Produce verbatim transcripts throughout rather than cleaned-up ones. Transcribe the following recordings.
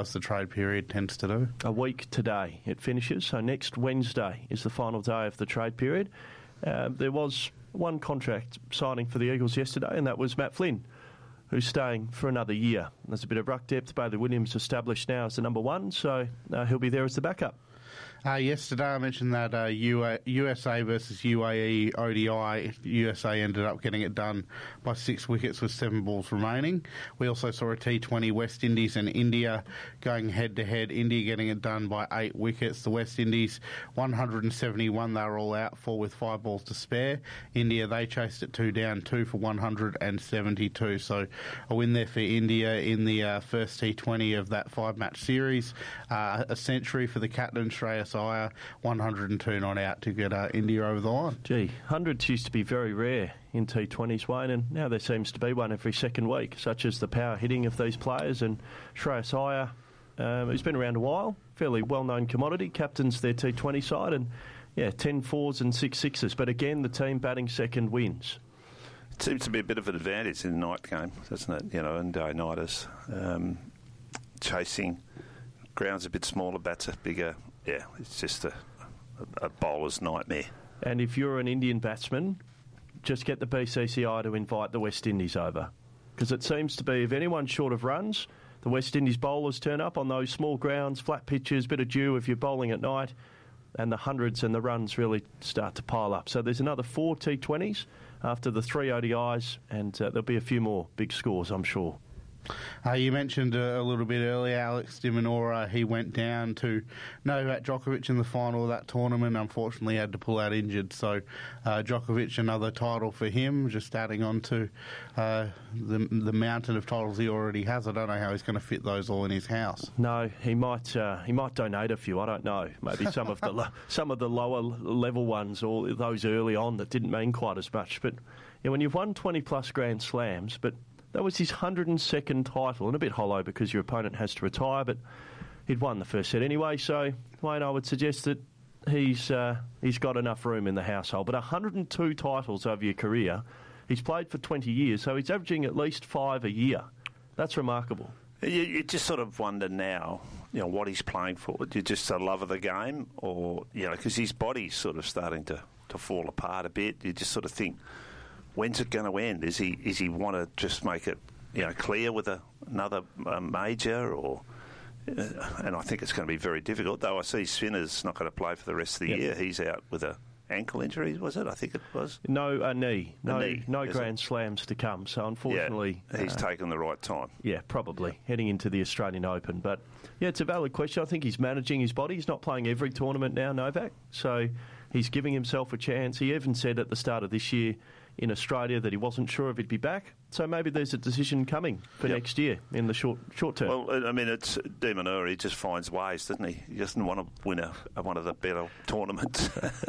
as the trade period tends to do. A week today it finishes, so next Wednesday is the final day of the trade period. Uh, there was one contract signing for the Eagles yesterday, and that was Matt Flynn, who's staying for another year. There's a bit of ruck depth. Bailey Williams established now as the number one, so uh, he'll be there as the backup. Uh, yesterday I mentioned that uh, U S A versus U A E O D I, U S A ended up getting it done by six wickets with seven balls remaining. We also saw a T twenty West Indies and India going head-to-head, India getting it done by eight wickets. The West Indies, one hundred seventy-one, they were all out for with five balls to spare. India, they chased it two down, two for one hundred seventy-two. So a win there for India in the uh, first T twenty of that five-match series. Uh, a century for the captain, Shreyas Iyer, one hundred two not out to get uh, India over the line. Gee, hundreds used to be very rare in T twenties, Wayne, and now there seems to be one every second week, such as the power hitting of these players. And Shreyas Iyer, um, who's been around a while, fairly well-known commodity, captains their T twenty side, and yeah, ten fours and six sixes. But again, the team batting second wins. It seems to be a bit of an advantage in the night game, doesn't it? You know, and day-nighters. Um, chasing, ground's a bit smaller, bats are bigger. Yeah, it's just a, a, a bowler's nightmare. And if you're an Indian batsman, just get the B C C I to invite the West Indies over. Because it seems to be, if anyone's short of runs, the West Indies bowlers turn up on those small grounds, flat pitches, bit of dew if you're bowling at night, and the hundreds and the runs really start to pile up. So there's another four T twenties after the three O D Is, and uh, there'll be a few more big scores, I'm sure. Uh, you mentioned uh, a little bit earlier, Alex de Minaur, he went down to Novak Djokovic in the final of that tournament, unfortunately had to pull out injured, so uh, Djokovic, another title for him, just adding on to uh, the, the mountain of titles he already has. I don't know how he's going to fit those all in his house. No, he might uh, he might donate a few, I don't know, maybe some of the lo- some of the lower level ones, or those early on that didn't mean quite as much. But yeah, when you've won twenty plus Grand Slams, but that was his one hundred second title, and a bit hollow because your opponent has to retire, but he'd won the first set anyway, so Wayne, I would suggest that he's uh, he's got enough room in the household. But one hundred two titles over your career, he's played for twenty years, so he's averaging at least five a year. That's remarkable. You, you just sort of wonder now, you know, what he's playing for. Do you just a love of the game, or, you know, because his body's sort of starting to, to fall apart a bit. You just sort of think, when's it going to end? Is he is he want to just make it, you know, clear with a, another uh, major, or? Uh, and I think it's going to be very difficult. Though I see Spinner's not going to play for the rest of the yep. year. He's out with a ankle injury, was it? I think it was. No, a knee. No, a knee, no Grand it? Slams to come. So unfortunately, yeah, he's uh, taken the right time. Yeah, probably heading into the Australian Open. But yeah, it's a valid question. I think he's managing his body. He's not playing every tournament now, Novak. So he's giving himself a chance. He even said at the start of this year in Australia that he wasn't sure if he'd be back. So maybe there's a decision coming for yep. next year in the short short term. Well, I mean, it's de Minaur. He just finds ways, doesn't he? He doesn't want to win a, a, one of the better tournaments.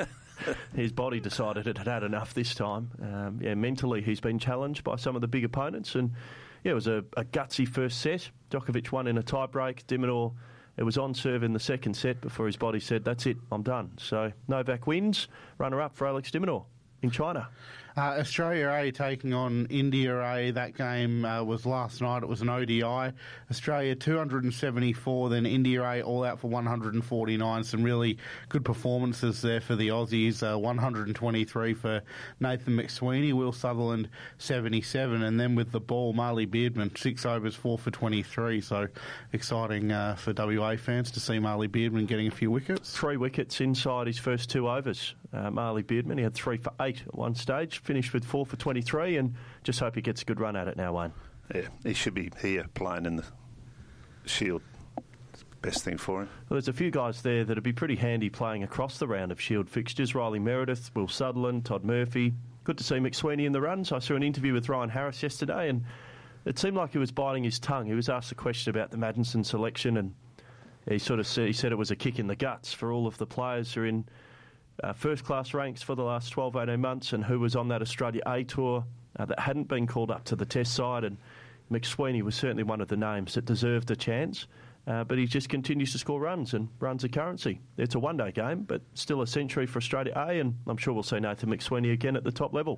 His body decided it had had enough this time. Um, yeah, mentally he's been challenged by some of the big opponents, and yeah, it was a, a gutsy first set. Djokovic won in a tie break. De Minaur, it was on serve in the second set before his body said, "That's it, I'm done." So Novak wins. Runner up for Alex de Minaur in China. Uh, Australia A taking on India A. That game uh, was last night. It was an O D I. Australia two hundred seventy-four, then India A all out for one hundred forty-nine. Some really good performances there for the Aussies. Uh, one hundred twenty-three for Nathan McSweeney, Will Sutherland seventy-seven, and then with the ball, Marley Beardman, six overs, four for twenty-three. So exciting uh, for W A fans to see Marley Beardman getting a few wickets. Three wickets inside his first two overs. Uh, Marley Beardman, he had three for eight at one stage. Finished with four for twenty-three, and just hope he gets a good run at it now, Wayne. Yeah, he should be here playing in the Shield. It's the best thing for him. Well, there's a few guys there that'd be pretty handy playing across the round of Shield fixtures. Riley Meredith, Will Sutherland, Todd Murphy. Good to see McSweeney in the runs. I saw an interview with Ryan Harris yesterday, and it seemed like he was biting his tongue. He was asked a question about the Madison selection, and he sort of said, he said it was a kick in the guts for all of the players who are in Uh, first-class ranks for the last twelve, eighteen months, and who was on that Australia A tour uh, that hadn't been called up to the test side, and McSweeney was certainly one of the names that deserved a chance, uh, but he just continues to score runs, and runs are currency. It's a one-day game, but still a century for Australia A, and I'm sure we'll see Nathan McSweeney again at the top level.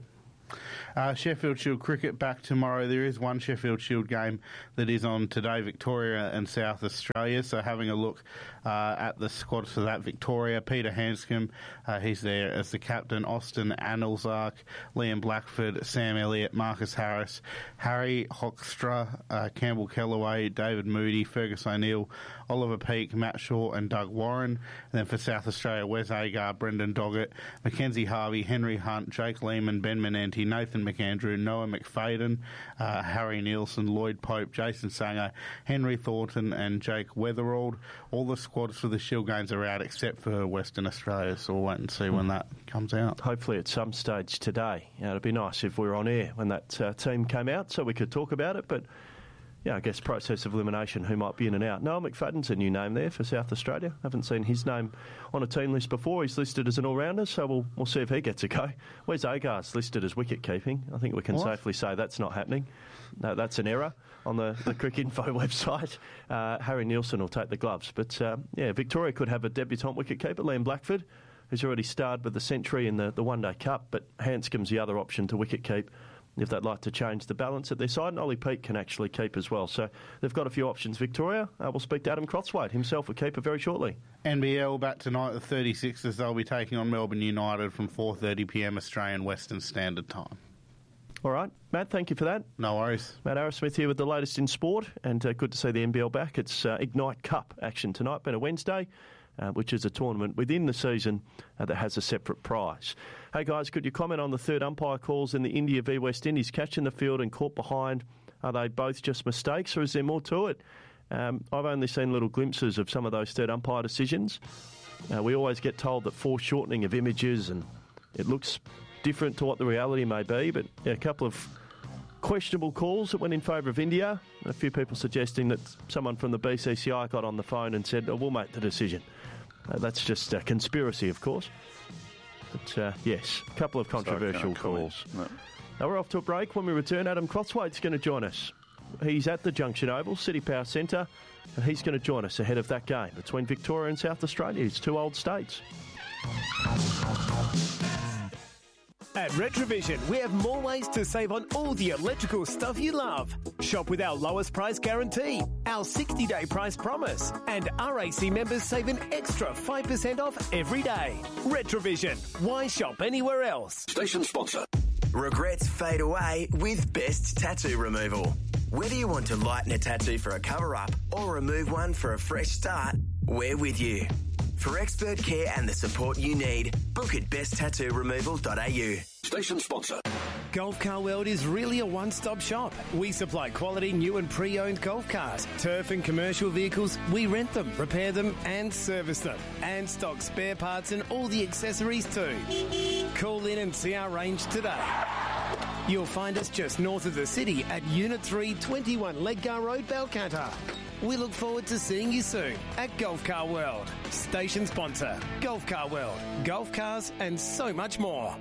Uh, Sheffield Shield cricket back tomorrow. There is one Sheffield Shield game that is on today, Victoria and South Australia. So having a look uh, at the squads for that, Victoria, Peter Hanscom, uh, he's there as the captain, Austin Anelzark, Liam Blackford, Sam Elliott, Marcus Harris, Harry Hoekstra, uh, Campbell Kellaway, David Moody, Fergus O'Neill, Oliver Peake, Matt Shaw and Doug Warren. And then for South Australia, Wes Agar, Brendan Doggett, Mackenzie Harvey, Henry Hunt, Jake Lehman, Ben Menanti, Nathan McAndrew, Noah McFadden, uh, Harry Nielsen, Lloyd Pope, Jason Sanger, Henry Thornton and Jake Weatherald. All the squads for the Shield games are out except for Western Australia, so we'll wait and see when that comes out. Hopefully at some stage today. You know, it'd be nice if we were on air when that uh, team came out so we could talk about it, but yeah, I guess process of elimination, who might be in and out. Noah McFadden's a new name there for South Australia. Haven't seen his name on a team list before. He's listed as an all-rounder, so we'll we'll see if he gets a go. Where's Agar's listed as wicket-keeping? I think we can what? safely say that's not happening. No, that's an error on the, the Cricinfo website. Uh, Harry Nielsen will take the gloves. But, uh, yeah, Victoria could have a debutant wicket-keeper, Liam Blackford, who's already starred with the century in the, the One Day Cup, but Hanscom's the other option to wicket-keep if they'd like to change the balance at their side. And Ollie Peake can actually keep as well. So they've got a few options. Victoria, uh, we'll speak to Adam Crosswade, himself a keeper, very shortly. N B L back tonight, the thirty-sixers. They'll be taking on Melbourne United from four thirty p m Australian Western Standard Time. All right. Matt, thank you for that. No worries. Matt Arrowsmith here with the latest in sport, and uh, good to see the N B L back. It's uh, Ignite Cup action tonight, been a Wednesday. Uh, which is a tournament within the season uh, that has a separate prize. Hey guys, could you comment on the third umpire calls in the India v West Indies? Catch in the field and caught behind. Are they both just mistakes or is there more to it? Um, I've only seen little glimpses of some of those third umpire decisions. Uh, we always get told that foreshortening of images and it looks different to what the reality may be, but yeah, a couple of questionable calls that went in favour of India. A few people suggesting that someone from the B C C I got on the phone and said, oh, we'll make the decision. Uh, that's just a conspiracy, of course. But, uh, yes, a couple of controversial calls. No. Now, we're off to a break. When we return, Adam Crosswade's going to join us. He's at the Junction Oval, City Power Centre, and he's going to join us ahead of that game between Victoria and South Australia. It's two old states. At Retrovision, we have more ways to save on all the electrical stuff you love. Shop with our lowest price guarantee, our sixty-day price promise, and R A C members save an extra five percent off every day. Retrovision. Why shop anywhere else? Station sponsor. Regrets fade away with Best Tattoo Removal. Whether you want to lighten a tattoo for a cover-up or remove one for a fresh start, we're with you. For expert care and the support you need, book at best tattoo removal dot a u. Station sponsor. Golf Car World is really a one-stop shop. We supply quality new and pre-owned golf cars, turf and commercial vehicles. We rent them, repair them and service them. And stock spare parts and all the accessories too. Call in and see our range today. You'll find us just north of the city at Unit three, twenty-one Ledgar Road, Balcatta. We look forward to seeing you soon at Golf Car World. Station sponsor, Golf Car World. Golf cars and so much more.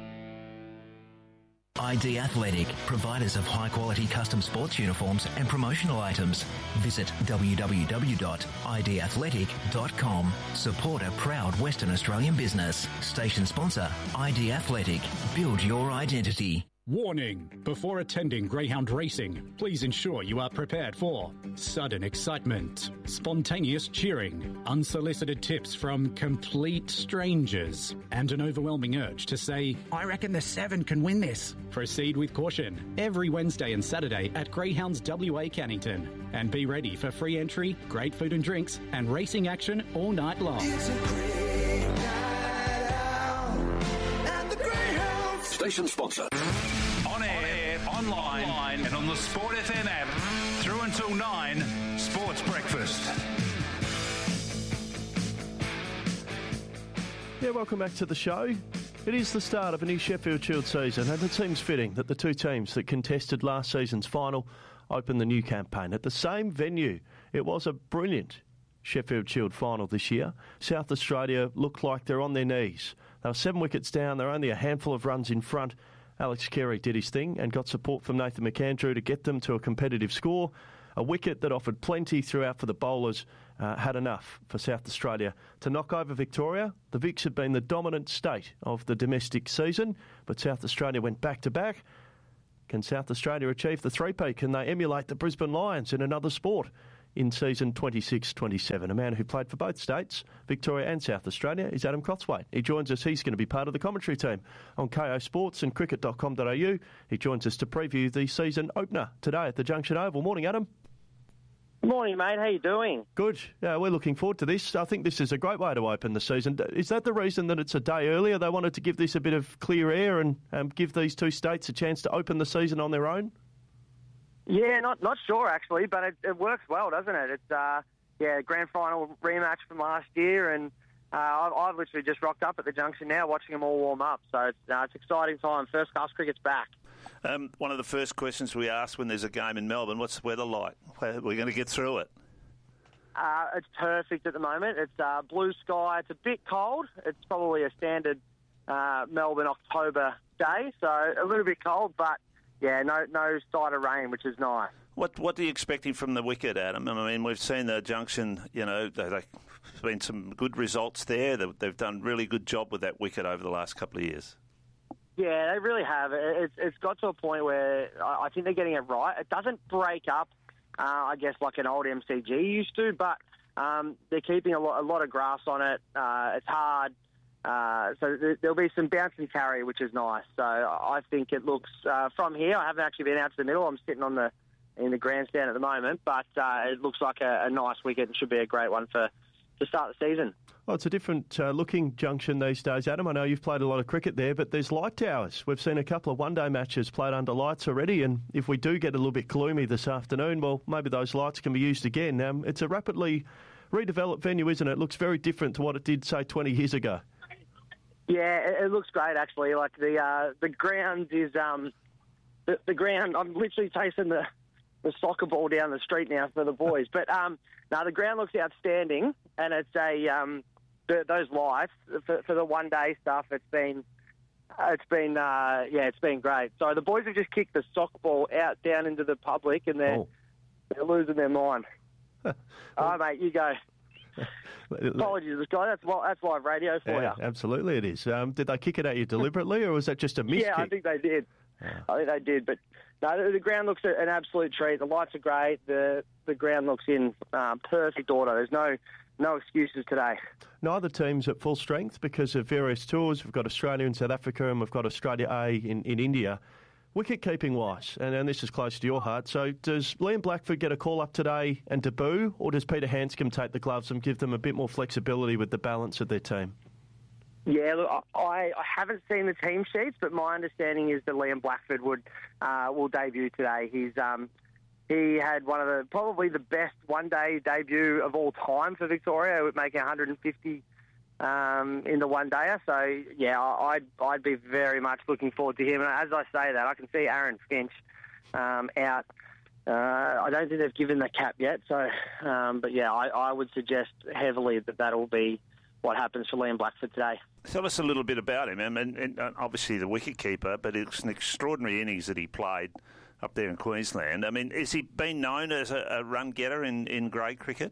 I D Athletic, providers of high-quality custom sports uniforms and promotional items. Visit w w w dot i d athletic dot com. Support a proud Western Australian business. Station sponsor, I D Athletic. Build your identity. Warning! Before attending greyhound racing, please ensure you are prepared for sudden excitement, spontaneous cheering, unsolicited tips from complete strangers, and an overwhelming urge to say, I reckon the seven can win this. Proceed with caution every Wednesday and Saturday at Greyhounds W A Cannington. And be ready for free entry, great food and drinks, and racing action all night long. It's a great night out at the Greyhounds. Station sponsor. On air, on air online, online, and on the Sport F M app. Through until nine, Sports Breakfast. Yeah, welcome back to the show. It is the start of a new Sheffield Shield season, and it seems fitting that the two teams that contested last season's final open the new campaign at the same venue. It was a brilliant Sheffield Shield final this year. South Australia looked like they're on their knees. They were seven wickets down. They're only a handful of runs in front. Alex Carey did his thing and got support from Nathan McAndrew to get them to a competitive score. A wicket that offered plenty throughout for the bowlers uh, had enough for South Australia to knock over Victoria. The Vics had been the dominant state of the domestic season, but South Australia went back-to-back Can South Australia achieve the three-peat? Can they emulate the Brisbane Lions in another sport in season twenty-six twenty-seven? A man who played for both states, Victoria and South Australia, is Adam Crosswaite. He joins us. He's going to be part of the commentary team on K O Sports and cricket dot com dot a u. He joins us to preview the season opener today at the Junction Oval. Morning, Adam. Morning, mate. How you doing? Good. Yeah, we're looking forward to this. I think this is a great way to open the season. Is that the reason that it's a day earlier? They wanted to give this a bit of clear air and um, give these two states a chance to open the season on their own? Yeah, not not sure actually, but it, it works well, doesn't it? It's uh, yeah, grand final rematch from last year, and uh, I've, I've literally just rocked up at the Junction now, watching them all warm up. So it's uh, it's exciting time. First class cricket's back. Um, one of the first questions we ask when there's a game in Melbourne: what's the weather like? We're going to get through it. Uh, it's perfect at the moment. It's uh, blue sky. It's a bit cold. It's probably a standard uh, Melbourne October day, so a little bit cold, but yeah, no no sight of rain, which is nice. What what are you expecting from the wicket, Adam? I mean, we've seen the Junction. You know, they, there's been some good results there. They, they've done a really good job with that wicket over the last couple of years. Yeah, they really have. It's it's got to a point where I think they're getting it right. It doesn't break up, uh, I guess, like an old M C G used to, but um, they're keeping a lot, a lot of grass on it. Uh, it's hard. Uh, so th- there'll be some bounce and carry, which is nice. So I think it looks, uh, from here, I haven't actually been out to the middle. I'm sitting on the in the grandstand at the moment, but uh, it looks like a, a nice wicket and should be a great one for to start the season. Well, it's a different uh, looking Junction these days, Adam. I know you've played a lot of cricket there, but there's light towers. We've seen a couple of one-day matches played under lights already, and if we do get a little bit gloomy this afternoon, well, maybe those lights can be used again. Um, it's a rapidly redeveloped venue, isn't it? It looks very different to what it did, say, twenty years ago. Yeah, it, it looks great, actually. Like, the uh, the ground is... Um, the, the ground, I'm literally chasing the, the soccer ball down the street now for the boys. But, um, no, the ground looks outstanding, and it's a... Um, The, those lights for, for the one day stuff. It's been, it's been, uh, yeah, it's been great. So the boys have just kicked the soccer ball out down into the public, and they're oh. they're losing their mind. All right, mate, you go. Apologies, guy. That's that's live radio for yeah, you. Absolutely, it is. Um, did they kick it at you deliberately, or was that just a miss? Yeah, kick? I think they did. Oh. I think they did, but no, the, the ground looks an absolute treat. The lights are great. The the ground looks in uh, perfect order. There's no. No excuses today. Neither team's at full strength because of various tours. We've got Australia in South Africa and we've got Australia A in, in India. Wicket-keeping wise, and, and this is close to your heart, so does Liam Blackford get a call-up today and debut, or does Peter Handscomb take the gloves and give them a bit more flexibility with the balance of their team? Yeah, look, I, I haven't seen the team sheets, but my understanding is that Liam Blackford would uh, will debut today. He's... Um, He had one of the probably the best one-day debut of all time for Victoria, making one hundred fifty um, in the one-dayer. So, yeah, I'd, I'd be very much looking forward to him. And as I say that, I can see Aaron Finch um, out. Uh, I don't think they've given the cap yet. So, um, but, yeah, I, I would suggest heavily that that'll be what happens for Liam Blackford today. Tell us a little bit about him. I mean, and obviously the wicket-keeper, but it's an extraordinary innings that he played up there in Queensland. I mean, has he been known as a, a run-getter in, in grade cricket?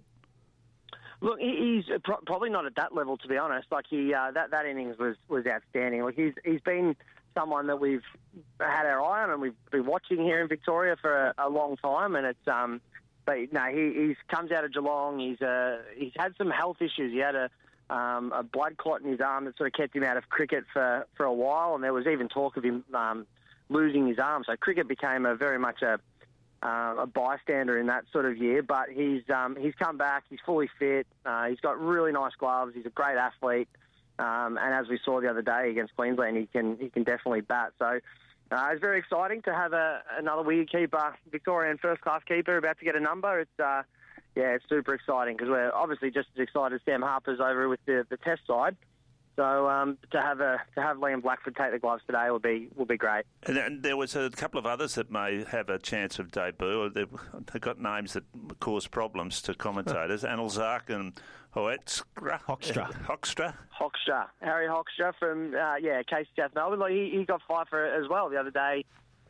Look, he's pro- probably not at that level, to be honest. Like he, uh, that that innings was, was outstanding. Like he's he's been someone that we've had our eye on and we've been watching here in Victoria for a, a long time. And it's um, but no, he he's comes out of Geelong. He's uh, he's had some health issues. He had a um, a blood clot in his arm that sort of kept him out of cricket for, for a while. And there was even talk of him um. losing his arm, so cricket became a very much a uh, a bystander in that sort of year. But he's um, he's come back. He's fully fit. Uh, he's got really nice gloves. He's a great athlete, um, and as we saw the other day against Queensland, he can he can definitely bat. So uh, it's very exciting to have a, another wicket-keeper, Victorian first-class keeper, about to get a number. It's uh, yeah, it's super exciting because we're obviously just as excited as Sam Harper's over with the, the Test side. So um, to have a to have Liam Blackford take the gloves today will be will be great. And, and there was a couple of others that may have a chance of debut. They've, they've got names that cause problems to commentators. Anilzark and Hoekstra. Hoekstra. Hoekstra. Hoekstra. Harry Hoekstra from uh, yeah, K C South Melbourne. Like, he, he got five for it as well the other day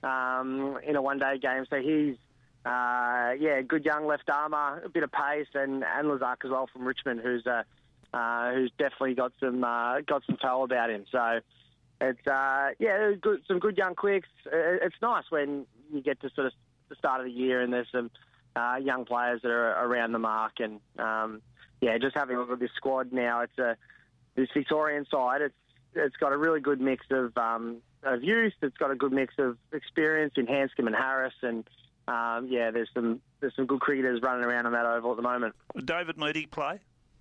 um, in a one-day game. So he's uh, yeah, good young left armour, a bit of pace, and Anilzark as well from Richmond, who's a Uh, who's definitely got some uh, got some toe about him. So, it's uh, yeah, good, some good young quicks. It's nice when you get to sort of the start of the year and there's some uh, young players that are around the mark, and um, yeah, just having a look at this squad now, it's a this Victorian side. It's it's got a really good mix of um, of youth. It's got a good mix of experience in Hanscom and Harris, and um, yeah, there's some there's some good cricketers running around on that oval at the moment. Would David Moody play?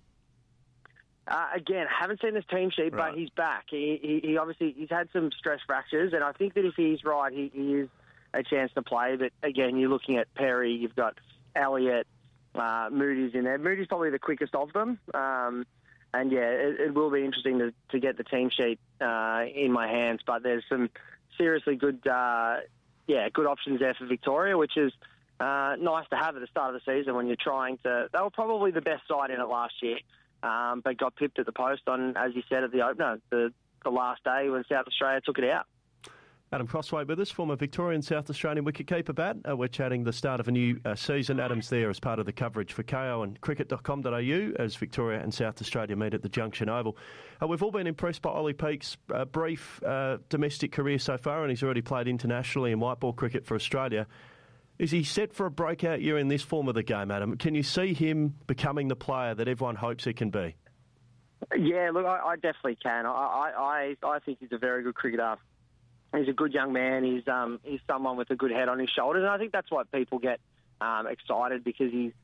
Uh, again, haven't seen this team sheet, Right. but he's back. He, he, he obviously he's had some stress fractures, and I think that if he's right, he, he is a chance to play. But again, you're looking at Perry, you've got Elliott, uh, Moody's in there. Moody's probably the quickest of them, um, and yeah, it, it will be interesting to, to get the team sheet uh, in my hands. But there's some seriously good, uh, yeah, good options there for Victoria, which is uh, nice to have at the start of the season when you're trying to. They were probably the best side in it last year. Um, but got pipped at the post on, as you said, at the opener, the, the last day when South Australia took it out. Adam Crossway with us, former Victorian South Australian wicketkeeper bat. Uh, we're chatting the start of a new uh, season. Adam's there as part of the coverage for K O and cricket dot com dot a u as Victoria and South Australia meet at the Junction Oval. Uh, we've all been impressed by Ollie Peake's uh, brief uh, domestic career so far, and he's already played internationally in white ball cricket for Australia. Is he set for a breakout year in this form of the game, Adam? Can you see him becoming the player that everyone hopes he can be? Yeah, look, I, I definitely can. I, I, I think he's a very good cricketer. He's a good young man. He's um, he's someone with a good head on his shoulders, and I think that's why people get um, excited, because he's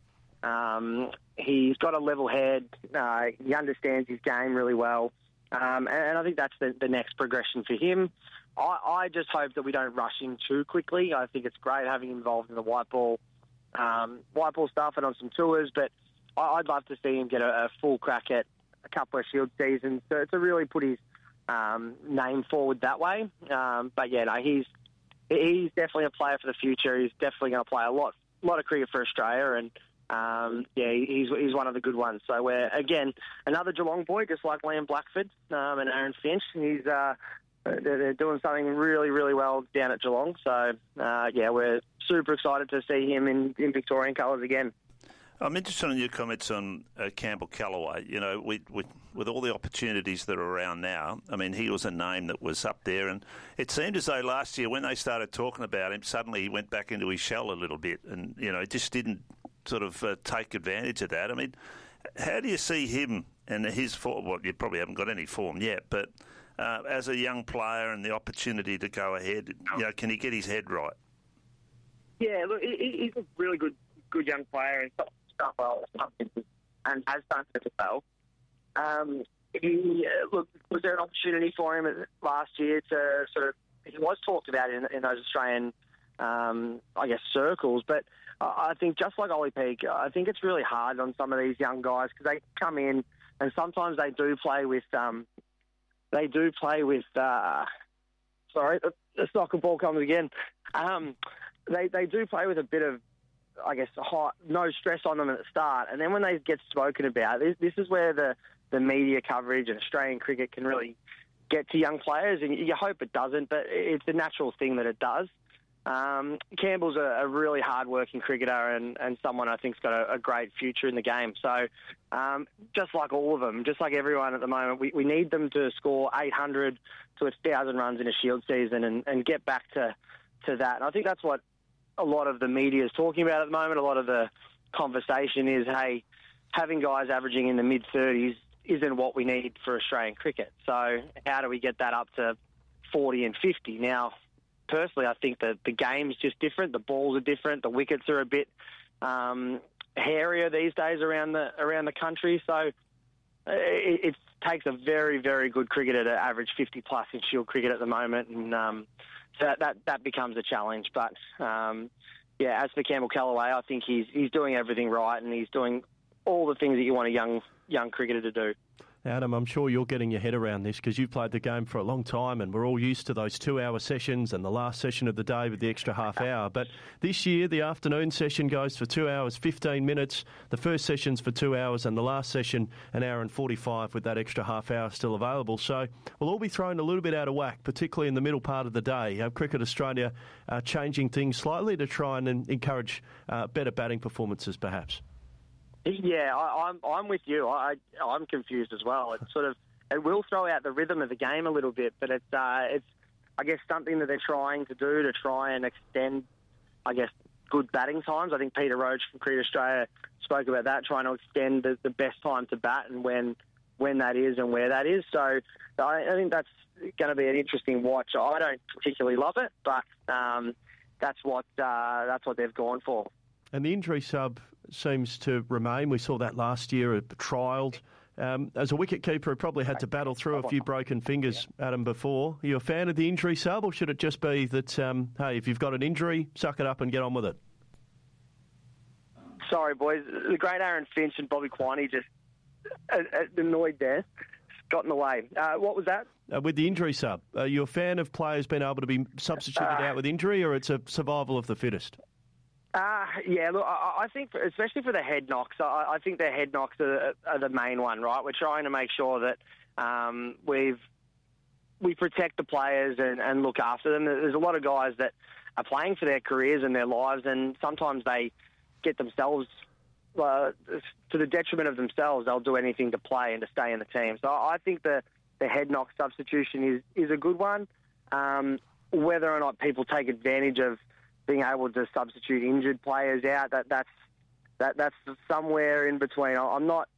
um, he's got a level head. Uh, he understands his game really well, um, and, and I think that's the, the next progression for him. I, I just hope that we don't rush him too quickly. I think it's great having him involved in the white ball, um, white ball stuff and on some tours, but I, I'd love to see him get a, a full crack at a couple of Shield seasons to, to really put his um, name forward that way. Um, but yeah, no, he's he's definitely a player for the future. He's definitely going to play a lot, lot of cricket for Australia, and um, yeah, he's he's one of the good ones. So we're again another Geelong boy, just like Liam Blackford um, and Aaron Finch. He's uh, They're doing something really, really well down at Geelong. So, uh, yeah, we're super excited to see him in, in Victorian colours again. I'm interested in your comments on uh, Campbell Callaway. You know, we, we, with all the opportunities that are around now, I mean, he was a name that was up there. And it seemed as though last year when they started talking about him, suddenly he went back into his shell a little bit and, you know, just didn't sort of uh, take advantage of that. I mean, how do you see him and his form? Well, you probably haven't got any form yet, but Uh, as a young player and the opportunity to go ahead, you know, can he get his head right? Yeah, look, he, he's a really good, good young player and stuff well, and has done it well. Um, he uh, look, was there an opportunity for him last year to sort of? He was talked about in, in those Australian, um, I guess, circles, but I think just like Ollie Peake, I think it's really hard on some of these young guys because they come in and sometimes they do play with. Um, They do play with, uh, sorry, the, the soccer ball comes again. Um, they they do play with a bit of, I guess, high, no stress on them at the start. And then when they get spoken about, this, this is where the, the media coverage and Australian cricket can really get to young players. And you hope it doesn't, but it's a natural thing that it does. Um, Campbell's a, a really hard-working cricketer and, and someone I think's got a, a great future in the game. So um, just like all of them, just like everyone at the moment, we, we need them to score eight hundred to one thousand runs in a Shield season and, and get back to, to that. And I think that's what a lot of the media is talking about at the moment. A lot of the conversation is, hey, having guys averaging in the mid-thirties isn't what we need for Australian cricket. So how do we get that up to forty and fifty? Now, personally, I think that the game's just different. The balls are different. The wickets are a bit um, hairier these days around the around the country. So it, it takes a very, very good cricketer to average fifty plus in Shield cricket at the moment, and um, so that, that that becomes a challenge. But um, yeah, as for Campbell Callaway, I think he's he's doing everything right, and he's doing all the things that you want a young young cricketer to do. Adam, I'm sure you're getting your head around this because you've played the game for a long time and we're all used to those two-hour sessions and the last session of the day with the extra half hour. But this year, the afternoon session goes for two hours, fifteen minutes. The first session's for two hours and the last session, an hour and forty-five with that extra half hour still available. So we'll all be thrown a little bit out of whack, particularly in the middle part of the day. Uh, Cricket Australia uh, changing things slightly to try and encourage uh, better batting performances, perhaps. Yeah, I, I'm I'm with you. I I'm confused as well. It's sort of it will throw out the rhythm of the game a little bit. But it's uh, it's I guess something that they're trying to do to try and extend, I guess, good batting times. I think Peter Roach from Cricket Australia spoke about that, trying to extend the, the best time to bat and when when that is and where that is. So I, I think that's going to be an interesting watch. I don't particularly love it, but um, that's what uh, that's what they've gone for. And the injury sub seems to remain. We saw that last year, it trialled. Um, as a wicketkeeper who probably had to battle through a few broken fingers, Adam, before, are you a fan of the injury sub, or should it just be that, um, hey, if you've got an injury, suck it up and get on with it? Sorry, boys. The great Aaron Finch and Bobby Quiney just uh, uh, annoyed there. Got in the way. Uh, what was that? Uh, with the injury sub, are you a fan of players being able to be substituted uh, out with injury, or it's a survival of the fittest? Uh, yeah, look, I, I think, for, especially for the head knocks, I, I think the head knocks are, are the main one, right? We're trying to make sure that um, we've we protect the players and, and look after them. There's a lot of guys that are playing for their careers and their lives, and sometimes they get themselves, uh, to the detriment of themselves, they'll do anything to play and to stay in the team. So I think the, the head knock substitution is, is a good one. Um, whether or not people take advantage of being able to substitute injured players out, that that's that that's somewhere in between. I'm not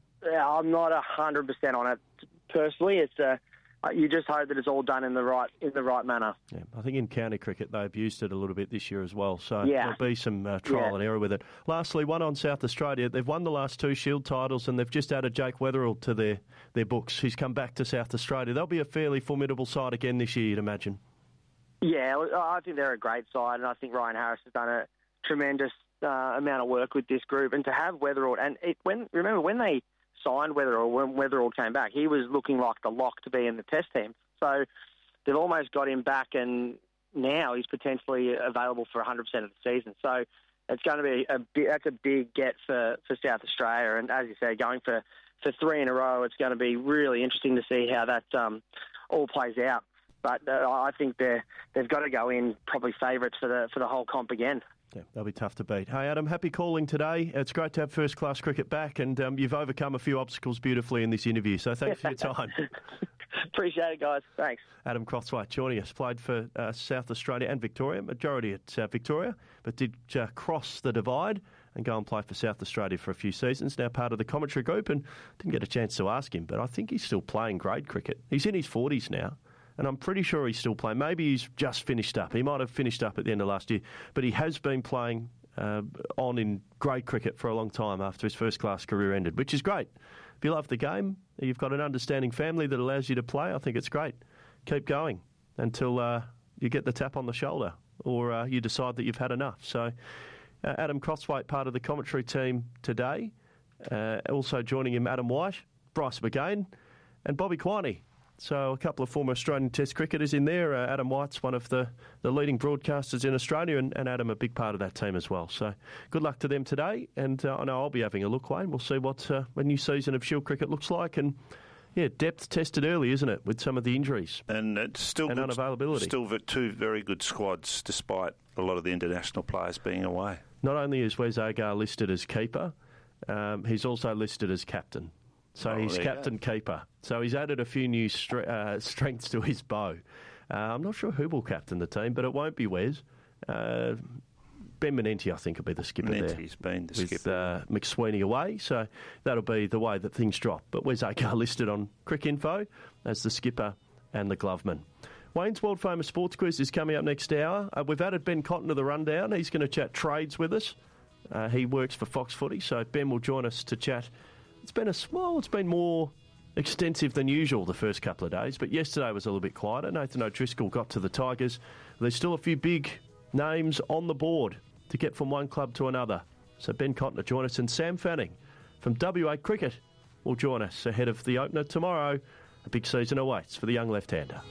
I'm not a hundred percent on it personally. It's a you just hope that it's all done in the right in the right manner. Yeah, I think in county cricket they abused it a little bit this year as well. So yeah. there'll be some uh, trial yeah. and error with it. Lastly, one on South Australia. They've won the last two Shield titles, and they've just added Jake Weatherall to their their books. He's come back to South Australia. They'll be a fairly formidable side again this year, you'd imagine. Yeah, I think they're a great side, and I think Ryan Harris has done a tremendous uh, amount of work with this group. And to have Weatherall, and it, when remember when they signed Weatherall, when Weatherall came back, he was looking like the lock to be in the Test team. So they've almost got him back, and now he's potentially available for one hundred percent of the season. So it's going to be a that's a big get for, for South Australia. And as you say, going for, for three in a row, it's going to be really interesting to see how that um, all plays out. But uh, I think they're, they've got to go in probably favourites for the for the whole comp again. Yeah, they'll be tough to beat. Hey, Adam, happy calling today. It's great to have first-class cricket back, and um, you've overcome a few obstacles beautifully in this interview, so thanks for your time. Appreciate it, guys. Thanks. Adam Crosswhite joining us, played for uh, South Australia and Victoria, majority at uh, Victoria, but did uh, cross the divide and go and play for South Australia for a few seasons, now part of the commentary group, and didn't get a chance to ask him, but I think he's still playing grade cricket. He's in his forties now. And I'm pretty sure he's still playing. Maybe he's just finished up. He might have finished up at the end of last year. But he has been playing uh, on in grade cricket for a long time after his first-class career ended, which is great. If you love the game, you've got an understanding family that allows you to play, I think it's great. Keep going until uh, you get the tap on the shoulder or uh, you decide that you've had enough. So uh, Adam Crosswhite, part of the commentary team today. Uh, also joining him, Adam White, Bryce McGain and Bobby Quiney. So a couple of former Australian Test cricketers in there. Uh, Adam White's one of the, the leading broadcasters in Australia, and, and Adam a big part of that team as well. So good luck to them today, and uh, I know I'll be having a look, Wayne. We'll see what uh, a new season of Shield cricket looks like, and yeah, depth tested early, isn't it, with some of the injuries and it's still and good, unavailability. Still two very good squads, despite a lot of the international players being away. Not only is Wes Agar listed as keeper, um, he's also listed as captain. So oh, he's captain go. keeper. So he's added a few new stre- uh, strengths to his bow. Uh, I'm not sure who will captain the team, but it won't be Wes. Uh, Ben Manenti, I think, will be the skipper Manenti's there. He's been the with, skipper. Uh, McSweeney away, so that'll be the way that things drop. But Wes Agar listed on Cricinfo as the skipper and the gloveman. Wayne's World Famous Sports Quiz is coming up next hour. Uh, we've added Ben Cotton to the rundown. He's going to chat trades with us. Uh, he works for Fox Footy, so Ben will join us to chat. It's been a small, it's been more extensive than usual the first couple of days, but yesterday was a little bit quieter. Nathan O'Driscoll got to the Tigers. There's still a few big names on the board to get from one club to another. So Ben Cotton will join us, and Sam Fanning from W A Cricket will join us ahead of the opener tomorrow. A big season awaits for the young left-hander.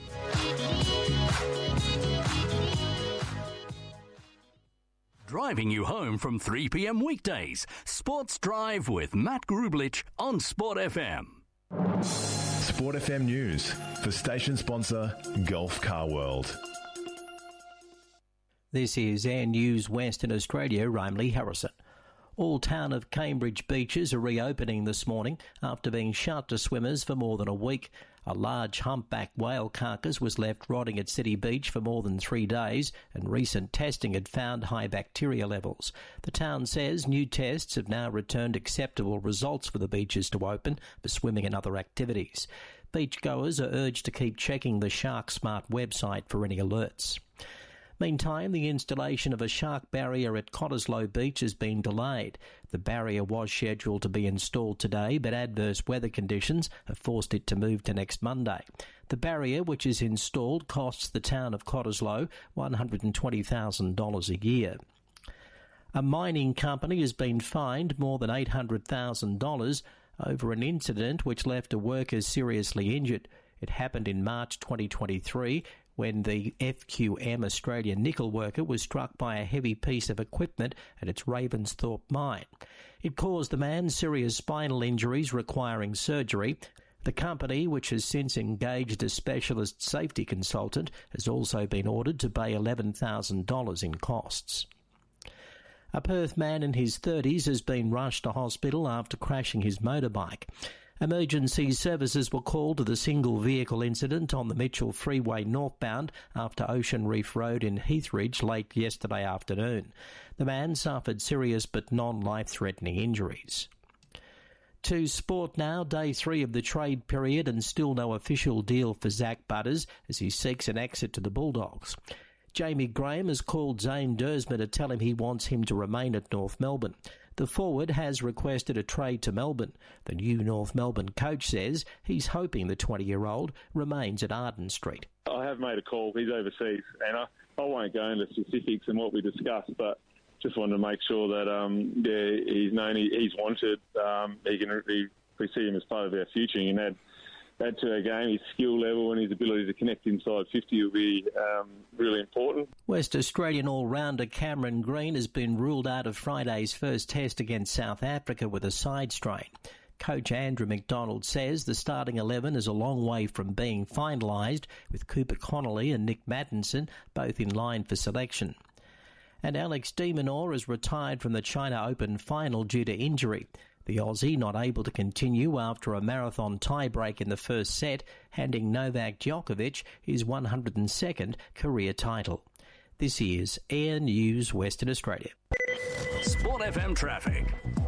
Driving you home from three p.m. weekdays. Sports Drive with Matt Grublich on Sport F M. Sport F M News for station sponsor Gulf Car World. This is Air News Western Australia. I'm Lee Harrison. All town of Cambridge beaches are reopening this morning after being shut to swimmers for more than a week. A large humpback whale carcass was left rotting at City Beach for more than three days, and recent testing had found high bacteria levels. The town says new tests have now returned acceptable results for the beaches to open for swimming and other activities. Beachgoers are urged to keep checking the Shark Smart website for any alerts. Meantime, the installation of a shark barrier at Cottesloe Beach has been delayed. The barrier was scheduled to be installed today, but adverse weather conditions have forced it to move to next Monday. The barrier, which is installed, costs the town of Cottesloe one hundred twenty thousand dollars a year. A mining company has been fined more than eight hundred thousand dollars over an incident which left a worker seriously injured. It happened in March twenty twenty-three when the F Q M Australia nickel worker was struck by a heavy piece of equipment at its Ravensthorpe mine. It caused the man serious spinal injuries requiring surgery. The company, which has since engaged a specialist safety consultant, has also been ordered to pay eleven thousand dollars in costs. A Perth man in his thirties has been rushed to hospital after crashing his motorbike. Emergency services were called to the single-vehicle incident on the Mitchell Freeway northbound after Ocean Reef Road in Heathridge late yesterday afternoon. The man suffered serious but non-life-threatening injuries. To sport now, day three of the trade period, and still no official deal for Zach Butters as he seeks an exit to the Bulldogs. Jamie Graham has called Zane Dersma to tell him he wants him to remain at North Melbourne. The forward has requested a trade to Melbourne. The new North Melbourne coach says he's hoping the twenty-year-old remains at Arden Street. I have made a call. He's overseas, and I, I won't go into specifics and what we discussed, but just wanted to make sure that um, yeah, he's known he, he's wanted. Um, he can he, we see him as part of our future. And add, add to our game, his skill level and his ability to connect inside fifty will be um, really important. West Australian all-rounder Cameron Green has been ruled out of Friday's first test against South Africa with a side strain. Coach Andrew McDonald says the starting eleven is a long way from being finalised, with Cooper Connolly and Nick Mattinson both in line for selection. And Alex de Minaur has retired from the China Open final due to injury. The Aussie not able to continue after a marathon tie-break in the first set, handing Novak Djokovic his one hundred second career title. This is Air News Western Australia. Sport F M traffic.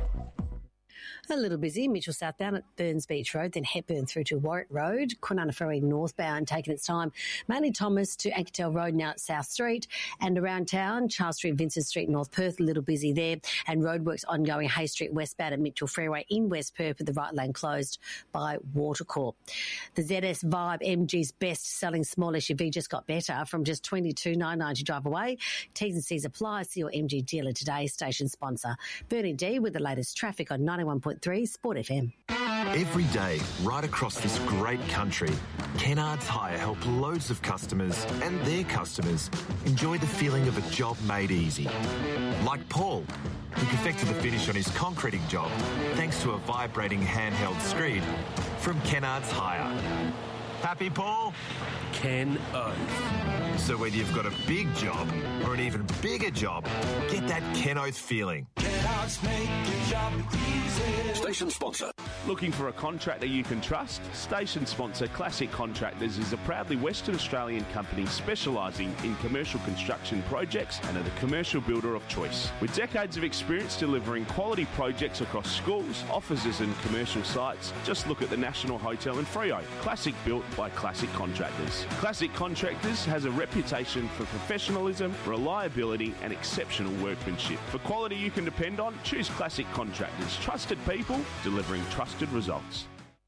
A little busy. Mitchell southbound at Burns Beach Road, then Hepburn through to Warwick Road. Kwinana Ferry northbound taking its time. Manly Thomas to Anketel Road now at South Street. And around town, Charles Street, Vincent Street, North Perth, a little busy there. And roadworks ongoing Hay Street westbound at Mitchell Freeway in West Perth with the right lane closed by Watercorp. The Z S Vibe, M G's best-selling small S U V, just got better from just twenty-two nine ninety to drive away. T's and C's apply. See your M G dealer today. Station sponsor. Bernie D with the latest traffic on ninety-one point three Sport F M. Every day, right across this great country, Kennards Hire help loads of customers and their customers enjoy the feeling of a job made easy. Like Paul, who perfected the finish on his concreting job thanks to a vibrating handheld screed from Kennards Hire. Happy, Paul? Ken Oath. So whether you've got a big job or an even bigger job, get that Ken Oath feeling. Kennards make your job easy. Station sponsor. Looking for a contractor you can trust? Station sponsor Classic Contractors is a proudly Western Australian company specialising in commercial construction projects and are the commercial builder of choice. With decades of experience delivering quality projects across schools, offices and commercial sites, just look at the National Hotel in Freo. Classic built by Classic Contractors. Classic Contractors has a reputation for professionalism, reliability and exceptional workmanship. For quality you can depend on, choose Classic Contractors. Trusted people delivering trusted results.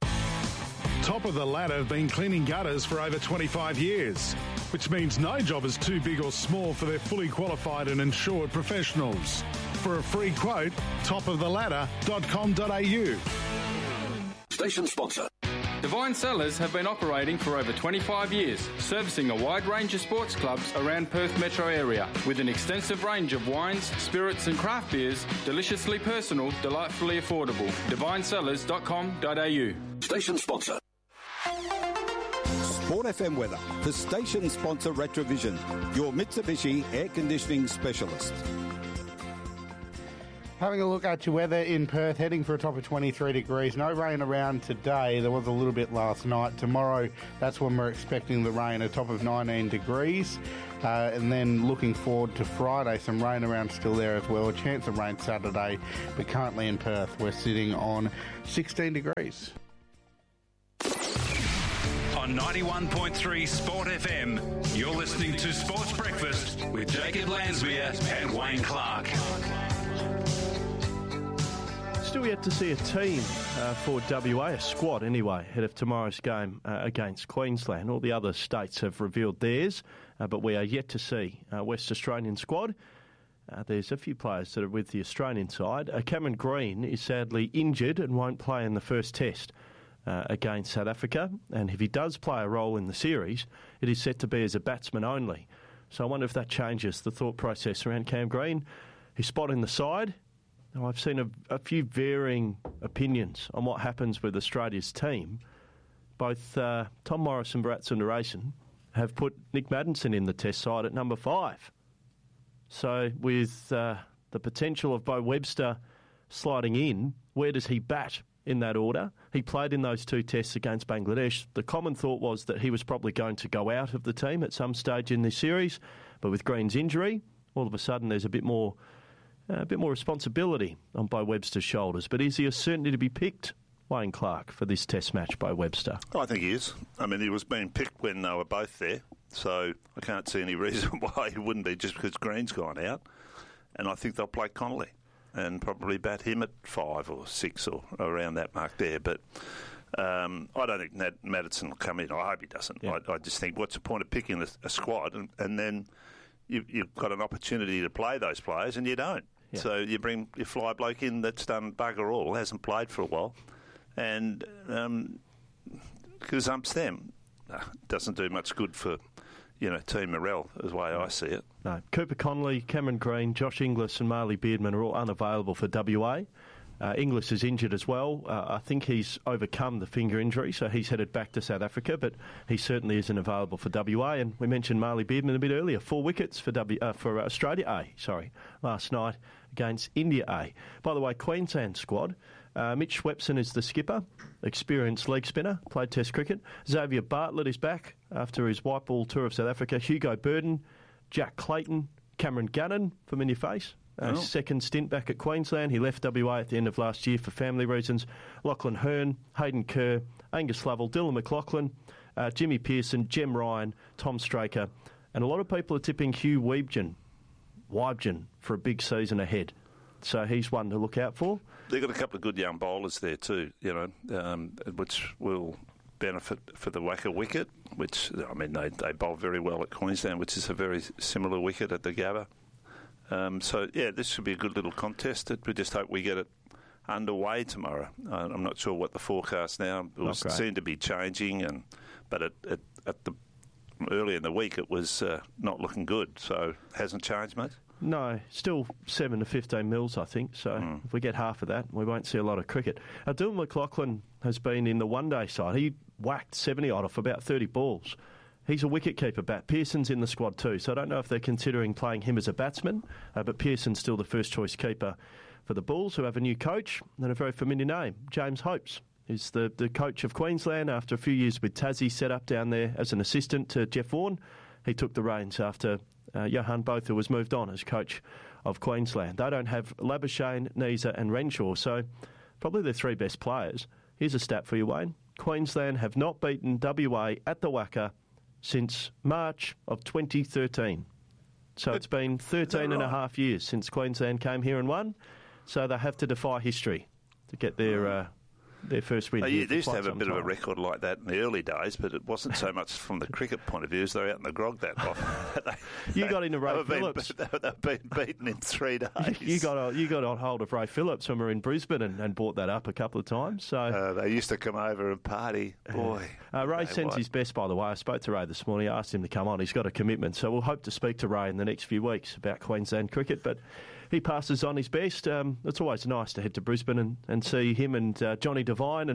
Top of the Ladder have been cleaning gutters for over twenty-five years, which means no job is too big or small for their fully qualified and insured professionals. For a free quote, top of the ladder dot com dot a u. Station sponsor. Divine Cellars have been operating for over twenty-five years, servicing a wide range of sports clubs around Perth metro area with an extensive range of wines, spirits and craft beers, deliciously personal, delightfully affordable. divine cellars dot com dot a u. Station sponsor. Sport F M weather for station sponsor Retrovision, your Mitsubishi air conditioning specialist. Having a look at your weather in Perth, heading for a top of twenty-three degrees. No rain around today. There was a little bit last night. Tomorrow, that's when we're expecting the rain, a top of nineteen degrees. Uh, and then looking forward to Friday, some rain around still there as well. A chance of rain Saturday, but currently in Perth, we're sitting on sixteen degrees. On ninety-one point three Sport F M, you're listening to Sports Breakfast with Jacob Lansmere and Wayne Clark. Still yet to see a team uh, for W A, a squad anyway, ahead of tomorrow's game uh, against Queensland. All the other states have revealed theirs, uh, but we are yet to see a West Australian squad. Uh, there's a few players that are with the Australian side. Uh, Cameron Green is sadly injured and won't play in the first test uh, against South Africa. And if he does play a role in the series, it is set to be as a batsman only. So I wonder if that changes the thought process around Cam Green. His spot in the side. Now, I've seen a, a few varying opinions on what happens with Australia's team. Both uh, Tom Morris and Virat Sundaresan have put Nick Maddinson in the test side at number five. So with uh, the potential of Bo Webster sliding in, where does he bat in that order? He played in those two tests against Bangladesh. The common thought was that he was probably going to go out of the team at some stage in this series, but with Green's injury, all of a sudden there's a bit more uh, a bit more responsibility on Bo Webster's shoulders. But is he a certainty to be picked, Wayne Clark, for this test match, Bo Webster? I think he is. I mean, he was being picked when they were both there, so I can't see any reason why he wouldn't be just because Green's gone out. And I think they'll play Connolly and probably bat him at five or six or around that mark there. But um, I don't think Nat Maddinson will come in. I hope he doesn't. Yeah. I, I just think, what's the point of picking a, a squad and, and then you, you've got an opportunity to play those players and you don't. Yeah. So you bring your fly bloke in that's done bugger all, hasn't played for a while, and um, gazumps them. Uh, doesn't do much good for, you know, team morale, is the way I see it. No. Cooper Connolly, Cameron Green, Josh Inglis and Marley Beardman are all unavailable for W A. Uh, Inglis is injured as well. Uh, I think he's overcome the finger injury, so he's headed back to South Africa, but he certainly isn't available for W A. And we mentioned Marley Beardman a bit earlier. Four wickets for w, uh, for Australia A, sorry, last night against India A. By the way, Queensland squad. Uh, Mitch Swepson is the skipper, experienced leg spinner, played Test cricket. Xavier Bartlett is back after his white ball tour of South Africa. Hugo Burden, Jack Clayton, Cameron Gannon, familiar face. Uh, oh. Second stint back at Queensland. He left W A at the end of last year for family reasons. Lachlan Hearn, Hayden Kerr, Angus Lovell, Dylan McLaughlin, uh, Jimmy Pearson, Jem Ryan, Tom Straker. And a lot of people are tipping Hugh Weibgen, Weibgen for a big season ahead. So he's one to look out for. They've got a couple of good young bowlers there too, you know, um, which will benefit for the Wacker wicket, which, I mean, they, they bowl very well at Queensland, which is a very similar wicket at the Gabba. Um, so, yeah, this should be a good little contest. We just hope we get it underway tomorrow. Uh, I'm not sure what the forecast now will seem to be changing, and but it, it, at the early in the week it was uh, not looking good, so it hasn't changed much. No, still seven to fifteen mils, I think. So mm. if we get half of that, we won't see a lot of cricket. Uh, Dylan McLaughlin has been in the one-day side. He whacked seventy odd off about thirty balls. He's a wicket-keeper bat. Pearson's in the squad too, so I don't know if they're considering playing him as a batsman, uh, but Pearson's still the first-choice keeper for the Bulls, who have a new coach and a very familiar name. James Hopes is the, the coach of Queensland after a few years with Tassie, set up down there as an assistant to Jeff Vaughan. He took the reins after uh, Johan Botha was moved on as coach of Queensland. They don't have Labuschagne, Neser and Renshaw, so probably the three best players. Here's a stat for you, Wayne. Queensland have not beaten W A at the Wacker since March of twenty thirteen. So it's been thirteen and a half years since Queensland came here and won. So they have to defy history to get their uh, their first win. They here used to have a bit time. of a record like that in the early days, but it wasn't so much from the cricket point of view as they're out in the grog that often. they, you got into Ray they've Phillips. Been, they've been beaten in three days. You got a, you got on hold of Ray Phillips when we were in Brisbane and, and brought that up a couple of times. So uh, they used to come over and party. Boy, uh, Ray sends his best, by the way. I spoke to Ray this morning. I asked him to come on. He's got a commitment, so we'll hope to speak to Ray in the next few weeks about Queensland cricket. But he passes on his best. Um, it's always nice to head to Brisbane and, and see him and uh, Johnny Devine and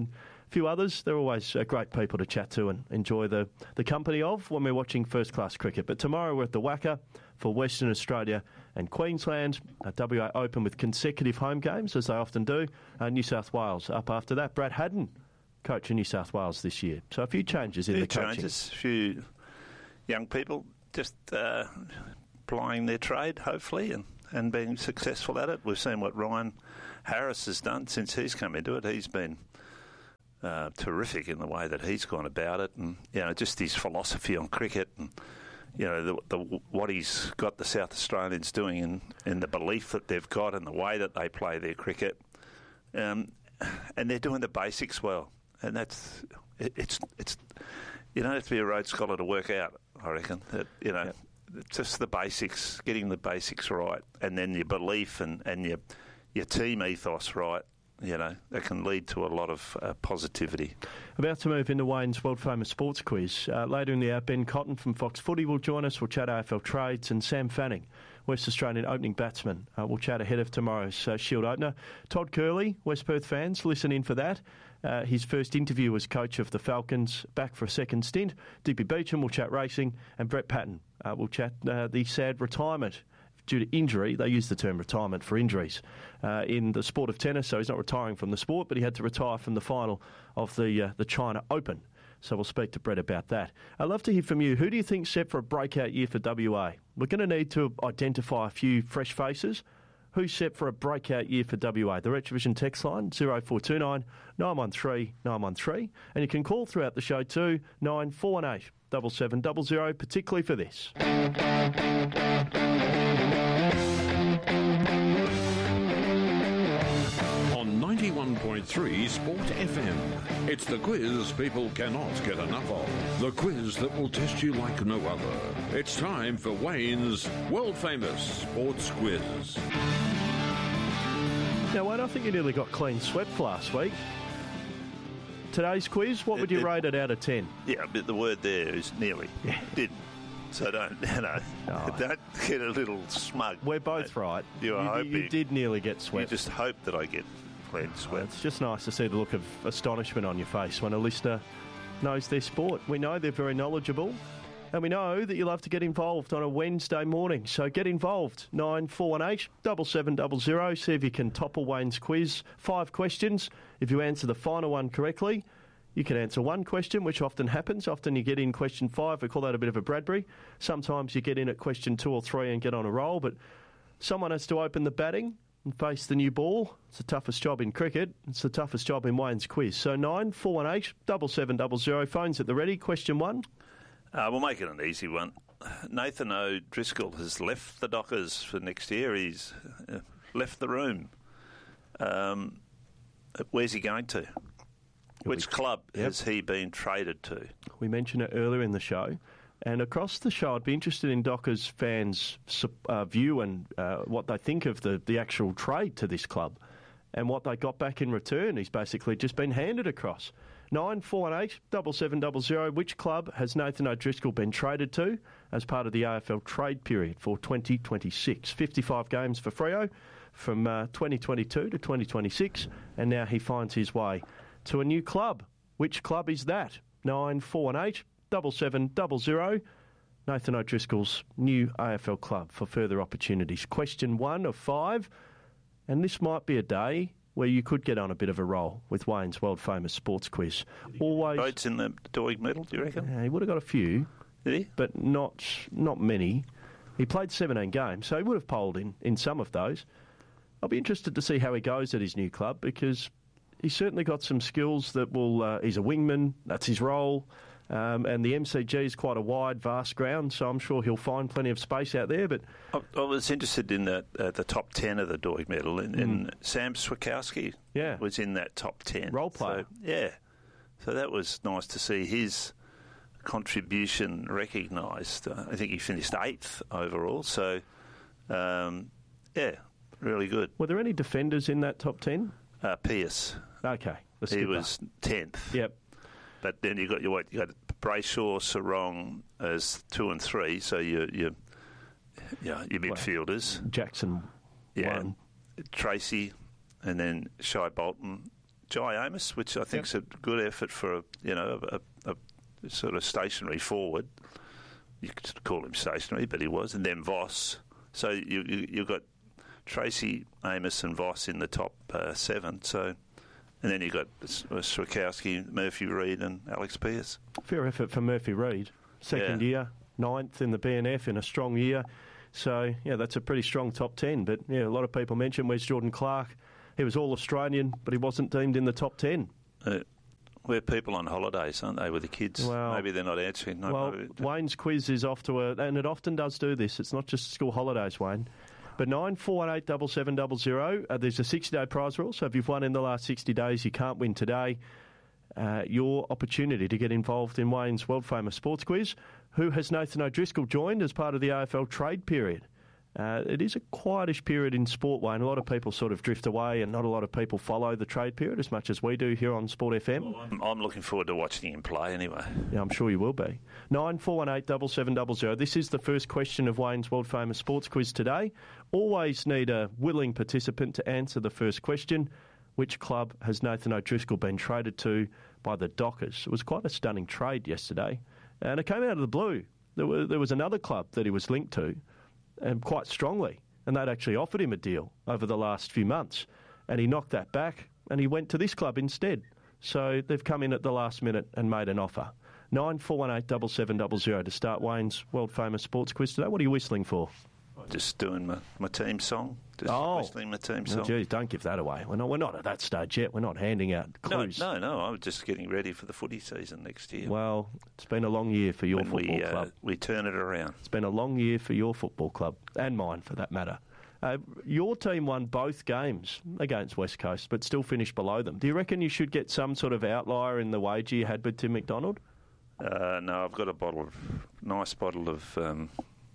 a few others. They're always uh, great people to chat to and enjoy the, the company of when we're watching first-class cricket. But tomorrow we're at the Wacker for Western Australia and Queensland. Uh, W A Open with consecutive home games, as they often do. Uh, New South Wales up after that. Brad Haddon, coach of New South Wales this year. So a few changes in few the coaching. changes, a few young people just uh, plying their trade, hopefully, and, and being successful at it. We've seen what Ryan Harris has done since he's come into it. He's been uh, terrific in the way that he's gone about it, and you know, just his philosophy on cricket, and you know, the, the, what he's got the South Australians doing, and, and the belief that they've got, and the way that they play their cricket, um, and they're doing the basics well, and that's it, it's it's you don't have to be a Rhodes Scholar to work out, I reckon, that you know, yep. just the basics, getting the basics right, and then your belief and, and your your team ethos right. You know, that can lead to a lot of uh, positivity. About to move into Wayne's world-famous sports quiz. Uh, later in the hour, Ben Cotton from Fox Footy will join us. We'll chat A F L trades, and Sam Fanning, West Australian opening batsman. Uh, we'll chat ahead of tomorrow's uh, Shield opener. Todd Curley, West Perth fans, listen in for that. Uh, his first interview as coach of the Falcons, back for a second stint. Dippy Beecham will chat racing, and Brett Patton uh, will chat uh, the sad retirement due to injury. They use the term retirement for injuries uh, in the sport of tennis, so he's not retiring from the sport, but he had to retire from the final of the uh, the China Open. So we'll speak to Brett about that. I'd love to hear from you. Who do you think's set for a breakout year for W A? We're going to need to identify a few fresh faces. Who's set for a breakout year for W A? The Retrovision text line, oh four two nine, nine one three, nine one three. And you can call throughout the show too, nine four one eight, seven seven zero zero, particularly for this. On ninety-one point three Sport F M, it's the quiz people cannot get enough of. The quiz that will test you like no other. It's time for Wayne's world-famous sports quiz. Now, Wayne, I think you nearly got clean swept last week. Today's quiz, what would you it, rate it out of ten? Yeah, but the word there is nearly. Yeah. Did. So don't, you know, oh. don't get a little smug. We're both mate. right. You are you, hoping. You did nearly get swept. You just hope that I get clean swept. Oh, it's just nice to see the look of astonishment on your face when a listener knows their sport. We know they're very knowledgeable, and we know that you love to get involved on a Wednesday morning. So get involved. nine four one eight, seven seven zero zero. See if you can topple Wayne's quiz. Five questions. If you answer the final one correctly, you can answer one question, which often happens. Often you get in question five. We call that a bit of a Bradbury. Sometimes you get in at question two or three and get on a roll. But someone has to open the batting and face the new ball. It's the toughest job in cricket. It's the toughest job in Wayne's quiz. So nine four one eight, seven seven zero zero. Phones at the ready. Question one. Uh, we'll make it an easy one. Nathan O'Driscoll has left the Dockers for next year. He's uh, left the room. Um, where's he going to? Which club yep. has he been traded to? We mentioned it earlier in the show. And across the show, I'd be interested in Dockers fans' uh, view and uh, what they think of the, the actual trade to this club and what they got back in return. He's basically just been handed across. nine four one eight, seven seven zero zero. Which club has Nathan O'Driscoll been traded to as part of the A F L trade period for twenty twenty-six? fifty-five games for Freo from uh, twenty twenty-two to twenty twenty-six, and now he finds his way to a new club. Which club is that? nine four one eight, seven seven zero zero. Nathan O'Driscoll's new A F L club for further opportunities. Question one of five, and this might be a day where you could get on a bit of a roll with Wayne's world-famous sports quiz. Always votes in the Doig medal, do you reckon? Yeah, he would have got a few. Did he? But not not many. He played seventeen games, so he would have polled in, in some of those. I'll be interested to see how he goes at his new club, because he's certainly got some skills that will... Uh, he's a wingman, that's his role, um, and the M C G is quite a wide, vast ground, so I'm sure he'll find plenty of space out there. But I, I was interested in the, uh, the top ten of the Doig medal, and, mm. and Sam Swikowski yeah. was in that top ten. Role player. So, yeah. So that was nice to see his contribution recognised. Uh, I think he finished eighth overall, so, um, yeah, really good. Were there any defenders in that top ten? Uh, Pierce. Okay. He was tenth. Yep. But then you got your you got Brayshaw, Sarong as two and three, so you you yeah your midfielders. Jackson, yeah, one. Tracy, and then Shai Bolton, Jai Amos, which I think is a good effort for a, you know a, a, a sort of stationary forward. You could call him stationary, but he was, and then Voss. So you, you you've got Tracy, Amos, and Voss in the top uh, seven. So, and then you've got Switkowski, Murphy Reid, and Alex Pearce. Fair effort for Murphy Reid. Second Yeah. year, ninth in the B N F in a strong year. So, yeah, that's a pretty strong top ten. But, yeah, a lot of people mention where's Jordan Clark. He was all-Australian, but he wasn't deemed in the top ten. Uh, we're people on holidays, aren't they, with the kids? Well, maybe they're not answering. No, well, maybe- Wayne's quiz is off to a... And it often does do this. It's not just school holidays, Wayne. But nine four one eight seven seven zero zero, uh, there's a sixty-day prize rule. So if you've won in the last sixty days, you can't win today. Uh, your opportunity to get involved in Wayne's world-famous sports quiz. Who has Nathan O'Driscoll joined as part of the A F L trade period? Uh, it is a quietish period in sport, Wayne. A lot of people sort of drift away and not a lot of people follow the trade period as much as we do here on Sport F M. I'm, I'm looking forward to watching him play anyway. Yeah, I'm sure you will be. nine four one eight seven seven zero zero. This is the first question of Wayne's world-famous sports quiz today. Always need a willing participant to answer the first question. Which club has Nathan O'Driscoll been traded to by the Dockers? It was quite a stunning trade yesterday. And it came out of the blue. There was, there was another club that he was linked to, and quite strongly, and they'd actually offered him a deal over the last few months, and he knocked that back, and he went to this club instead. So they've come in at the last minute and made an offer. nine four one eight seven seven zero zero to start Wayne's world-famous sports quiz today. What are you whistling for? Just doing my, my team song. Just Oh. whistling my team Oh, song. geez, don't give that away. We're not, we're not at that stage yet. We're not handing out No, clues. no, no. I'm just getting ready for the footy season next year. Well, it's been a long year for your When football we, uh, club. we turn it around. It's been a long year for your football club, and mine for that matter. Uh, your team won both games against West Coast, but still finished below them. Do you reckon you should get some sort of outlier in the wager you had with Tim McDonald? Uh, no, I've got a bottle of nice bottle of um,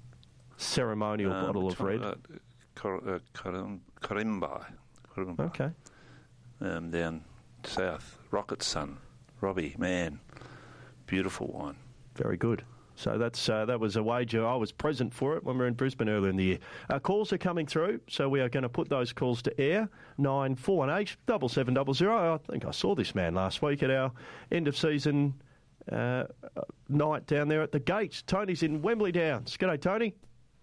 ceremonial um, bottle of which one, red. Uh, Cor- uh, Corim- Corimba. Corimba. Okay. Um, down south, Rocket Sun, Robbie, man, beautiful wine. Very good. So that's uh, that was a wager. I was present for it when we were in Brisbane earlier in the year. Our calls are coming through, so we are going to put those calls to air. nine four one eight seven seven zero zero. I think I saw this man last week at our end of season uh, night down there at the Gates. Tony's in Wembley Downs. G'day, Tony.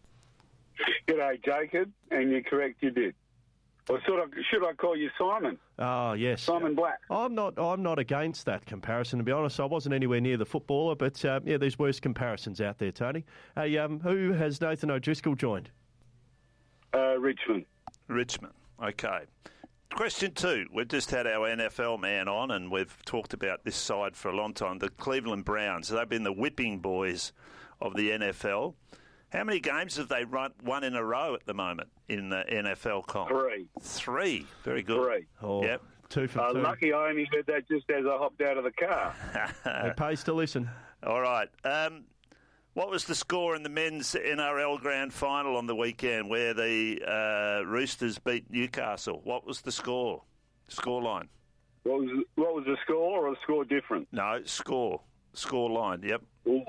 G'day, Jacob, and you're correct, you did. Or should I, should I call you Simon? Oh, yes. Simon Black. I'm not I'm not against that comparison, to be honest. I wasn't anywhere near the footballer, but, uh, yeah, there's worse comparisons out there, Tony. Hey, um, who has Nathan O'Driscoll joined? Uh, Richmond. Richmond. Okay. Question two. We've just had our N F L man on, and we've talked about this side for a long time. The Cleveland Browns. They've been the whipping boys of the N F L. How many games have they run, won in a row at the moment in the N F L comp? Three. Three. Very good. Three. Oh, Yep. Two for Uh, two. lucky I only heard that just as I hopped out of the car. It pays to listen. All right. Um, what was the score in the men's N R L Grand Final on the weekend where the uh, Roosters beat Newcastle? What was the score? Score line? What was what was the score, or a score different? No, score. Score line, yep. Ooh.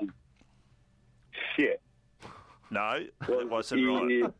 Shit. No, that wasn't right.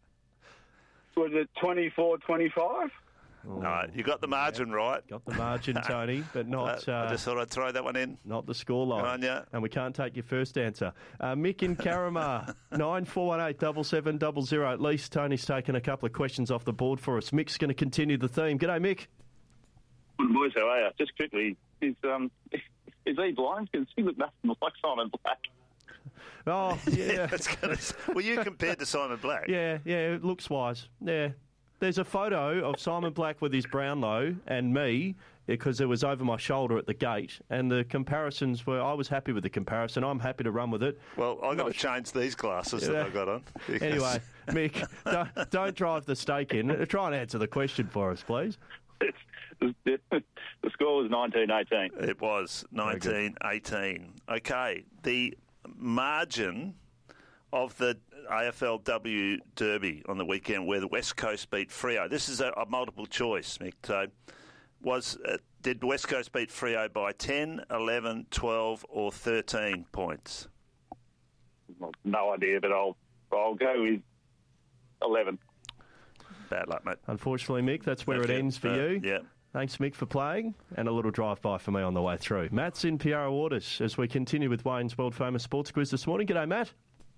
Was it twenty-four twenty-five? No, you got the margin right. Got the margin, Tony, but not... Uh, Uh, I just thought I'd throw that one in. Not the scoreline. Good on ya. And we can't take your first answer. Uh, Mick in Caramar, nine four one eight seven seven zero zero. At least Tony's taken a couple of questions off the board for us. Mick's going to continue the theme. G'day, Mick. Good boys, how are you? Just quickly, is um, is he blind? Because he looked nothing like Simon Black. Oh, yeah. That's gonna, well, you compared to Simon Black. Yeah, yeah, looks wise. Yeah. There's a photo of Simon Black with his Brownlow and me, because it was over my shoulder at the gate, and the comparisons were, I was happy with the comparison. I'm happy to run with it. Well, I've got to change these glasses that Yeah. I've got on. because- Anyway, Mick, don't, don't drive the stake in. Try and answer the question for us, please. The, the score was nineteen eighteen. It was nineteen eighteen. Okay, the margin of the A F L W Derby on the weekend where the West Coast beat Freo. This is a, a multiple choice, Mick. So, was uh, did West Coast beat Freo by ten, eleven, twelve or thirteen points? Well, no idea, but I'll I'll go with eleven. Bad luck, mate. Unfortunately, Mick, that's where That's it it. ends for Uh, you. yeah. Thanks, Mick, for playing, and a little drive-by for me on the way through. Matt's in Piara Waters as we continue with Wayne's world-famous sports quiz this morning. G'day, Matt.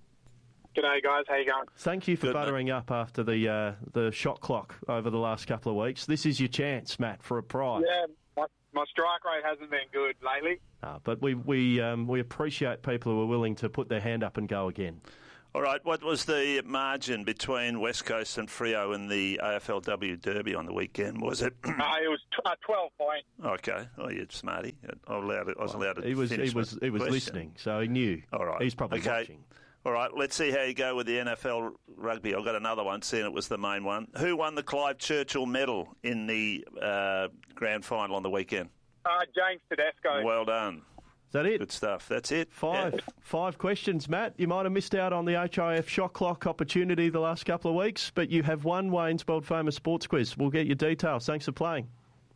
G'day, guys. How you going? Thank you for Good, buttering up after the uh, the shot clock over the last couple of weeks. This is your chance, Matt, for a prize. Yeah, my, my strike rate hasn't been good lately. Uh, but we we um, we appreciate people who are willing to put their hand up and go again. All right, what was the margin between West Coast and Freo in the A F L W Derby on the weekend? Was it? uh, it was t- uh, twelve point. Okay, oh, you're smarty. I, allowed it, I was allowed to He was he finish was my he was question. listening, so he knew. All right, he's probably okay. watching. All right, let's see how you go with the N F L rugby. I've got another one, seeing it was the main one. Who won the Clive Churchill Medal in the uh, grand final on the weekend? Uh, James Tedesco. Well done. Is that it? Good stuff. That's it. Five Yeah. five questions, Matt. You might have missed out on the H I F shot clock opportunity the last couple of weeks, but you have won Wayne's world famous sports quiz. We'll get your details. Thanks for playing.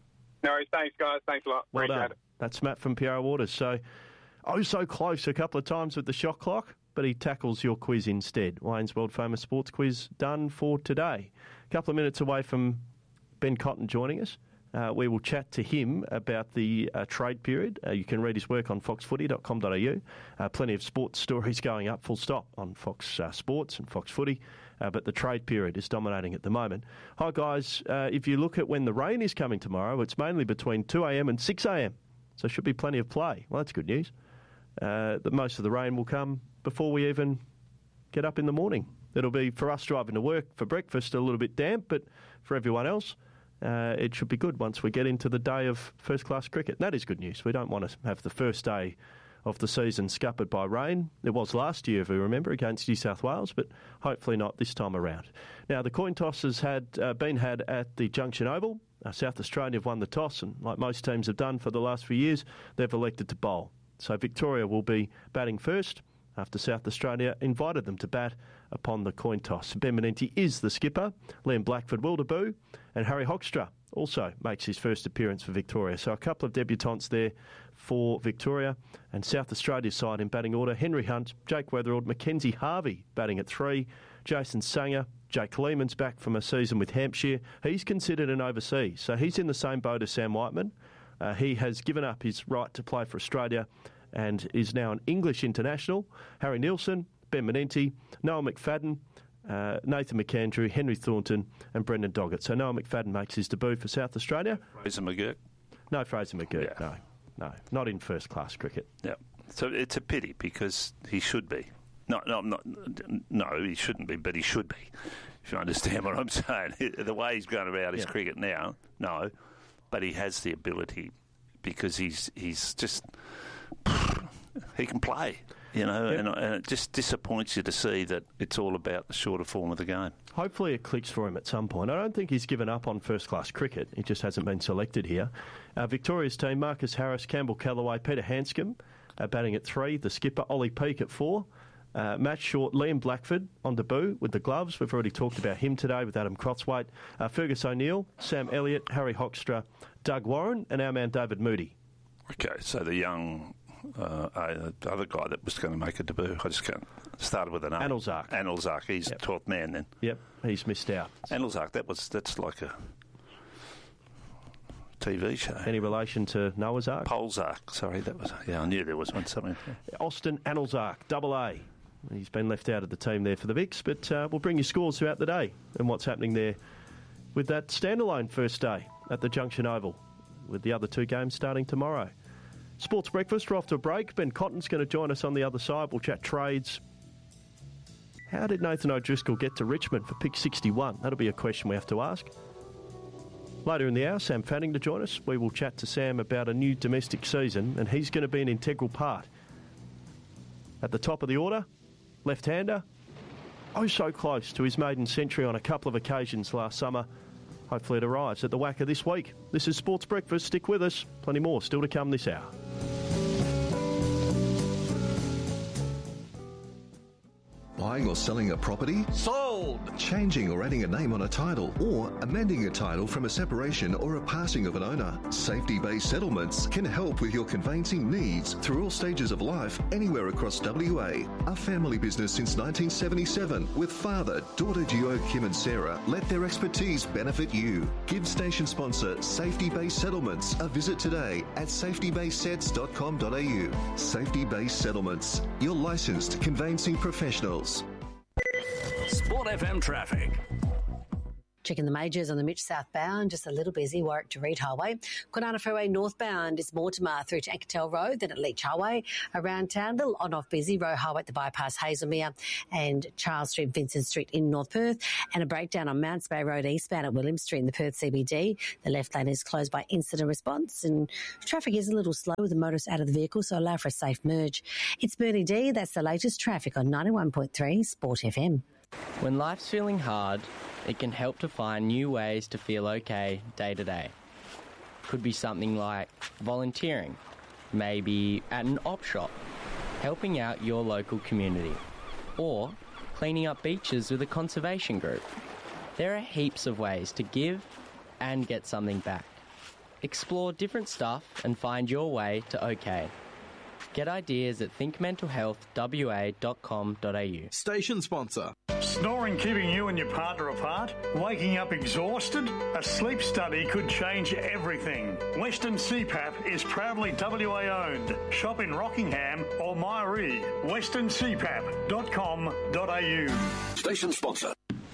No worries. Thanks, guys. Thanks a lot. Well Appreciate done. it. That's Matt from Piara Waters. So, oh, so close a couple of times with the shot clock, but he tackles your quiz instead. Wayne's world famous sports quiz done for today. A couple of minutes away from Ben Cotton joining us. Uh, we will chat to him about the uh, trade period. Uh, you can read his work on fox footy dot com dot a u. Uh, plenty of sports stories going up, full stop, on Fox uh, Sports and Fox Footy. Uh, but the trade period is dominating at the moment. Hi, guys. Uh, if you look at when the rain is coming tomorrow, it's mainly between two a.m. and six a.m. So should be plenty of play. Well, that's good news. Uh, that most of the rain will come before we even get up in the morning. It'll be, for us driving to work for breakfast, a little bit damp, but for everyone else, uh, it should be good once we get into the day of first-class cricket. And that is good news. We don't want to have the first day of the season scuppered by rain. It was last year, if we remember, against New South Wales, but hopefully not this time around. Now, the coin toss has had, uh, been had at the Junction Oval. Uh, South Australia have won the toss, and like most teams have done for the last few years, they've elected to bowl. So Victoria will be batting first after South Australia invited them to bat upon the coin toss. Ben Menenti is the skipper. Liam Blackford will debut, and Harry Hoekstra also makes his first appearance for Victoria. So a couple of debutants there for Victoria. And South Australia's side in batting order: Henry Hunt, Jake Weatherald, Mackenzie Harvey batting at three, Jason Sanger, Jake Lehman's back from a season with Hampshire. He's considered an overseas, so he's in the same boat as Sam Whiteman. Uh, he has given up his right to play for Australia and is now an English international. Harry Nielsen, Ben Menenti, Noah McFadden, uh, Nathan McAndrew, Henry Thornton and Brendan Doggett. So Noah McFadden makes his debut for South Australia. Fraser McGurk? No Fraser McGurk, Yeah. no. No, not in first-class cricket. Yeah. So it's a pity because he should be. No, no, no, no, he shouldn't be, but he should be, if you understand what I'm saying. The way he's going about his Yeah. cricket now, no, but he has the ability because he's he's just... he can play, you know, Yep. and, and it just disappoints you to see that it's all about the shorter form of the game. Hopefully it clicks for him at some point. I don't think he's given up on first-class cricket. He just hasn't been selected here. Uh, Victoria's team: Marcus Harris, Campbell Callaway, Peter Hanscom uh, batting at three, the skipper Ollie Peake at four. Uh, Matt Short, Liam Blackford on debut with the gloves. We've already talked about him today with Adam Crosswaite. Uh, Fergus O'Neill, Sam Elliott, Harry Hoekstra, Doug Warren and our man David Moody. Okay, so the young... Uh, uh, the other guy that was going to make a debut, I just can't. Started with an A. Anelzak. Anelzak, he's Yep. twelfth man then. Yep, he's missed out. Anelzak, that was that's like a T V show. Any relation to Noah's Ark? Polzark, sorry, that was. Yeah, I knew there was one something. Austin Anelzak, double A. He's been left out of the team there for the Vicks, but uh, we'll bring you scores throughout the day and what's happening there with that standalone first day at the Junction Oval, with the other two games starting tomorrow. Sports Breakfast, we're off to a break. Ben Cotton's going to join us on the other side. We'll chat trades. How did Nathan O'Driscoll get to Richmond for pick sixty-one? That'll be a question we have to ask. Later in the hour, Sam Fanning to join us. We will chat to Sam about a new domestic season, and he's going to be an integral part. At the top of the order, left-hander, oh so close to his maiden century on a couple of occasions last summer. Hopefully it arrives at the W A C A this week. This is Sports Breakfast. Stick with us. Plenty more still to come this hour. Buying or selling a property? Sold! sold. Changing or adding a name on a title, or amending a title from a separation or a passing of an owner. Safety-based settlements can help with your conveyancing needs through all stages of life, anywhere across W A. A family business since nineteen seventy-seven, with father, daughter duo Kim and Sarah, let their expertise benefit you. Give station sponsor Safety-based Settlements a visit today at safety based sets dot com dot a u. Safety-based Settlements, your licensed conveyancing professionals. Sport F M traffic. Checking the majors on the Mitch southbound, just a little busy. Warwick to Reed Highway. Kwinana Freeway northbound is Mortimer through to Anketel Road, then at Leach Highway. Around town, little on-off busy. Roe Highway at the bypass Hazelmere and Charles Street, Vincent Street in North Perth. And a breakdown on Mounts Bay Road eastbound at William Street in the Perth C B D. The left lane is closed by incident response, and traffic is a little slow with the motorists out of the vehicle, so allow for a safe merge. It's Bernie D. That's the latest traffic on ninety-one point three Sport F M. When life's feeling hard, it can help to find new ways to feel okay day to day. Could be something like volunteering, maybe at an op shop, helping out your local community, or cleaning up beaches with a conservation group. There are heaps of ways to give and get something back. Explore different stuff and find your way to okay. Get ideas at think mental health w a dot com dot a u. Station sponsor. Snoring keeping you and your partner apart? Waking up exhausted? A sleep study could change everything. Western C PAP is proudly W A owned. Shop in Rockingham or Myree. western c pap dot com dot a u. Station sponsor.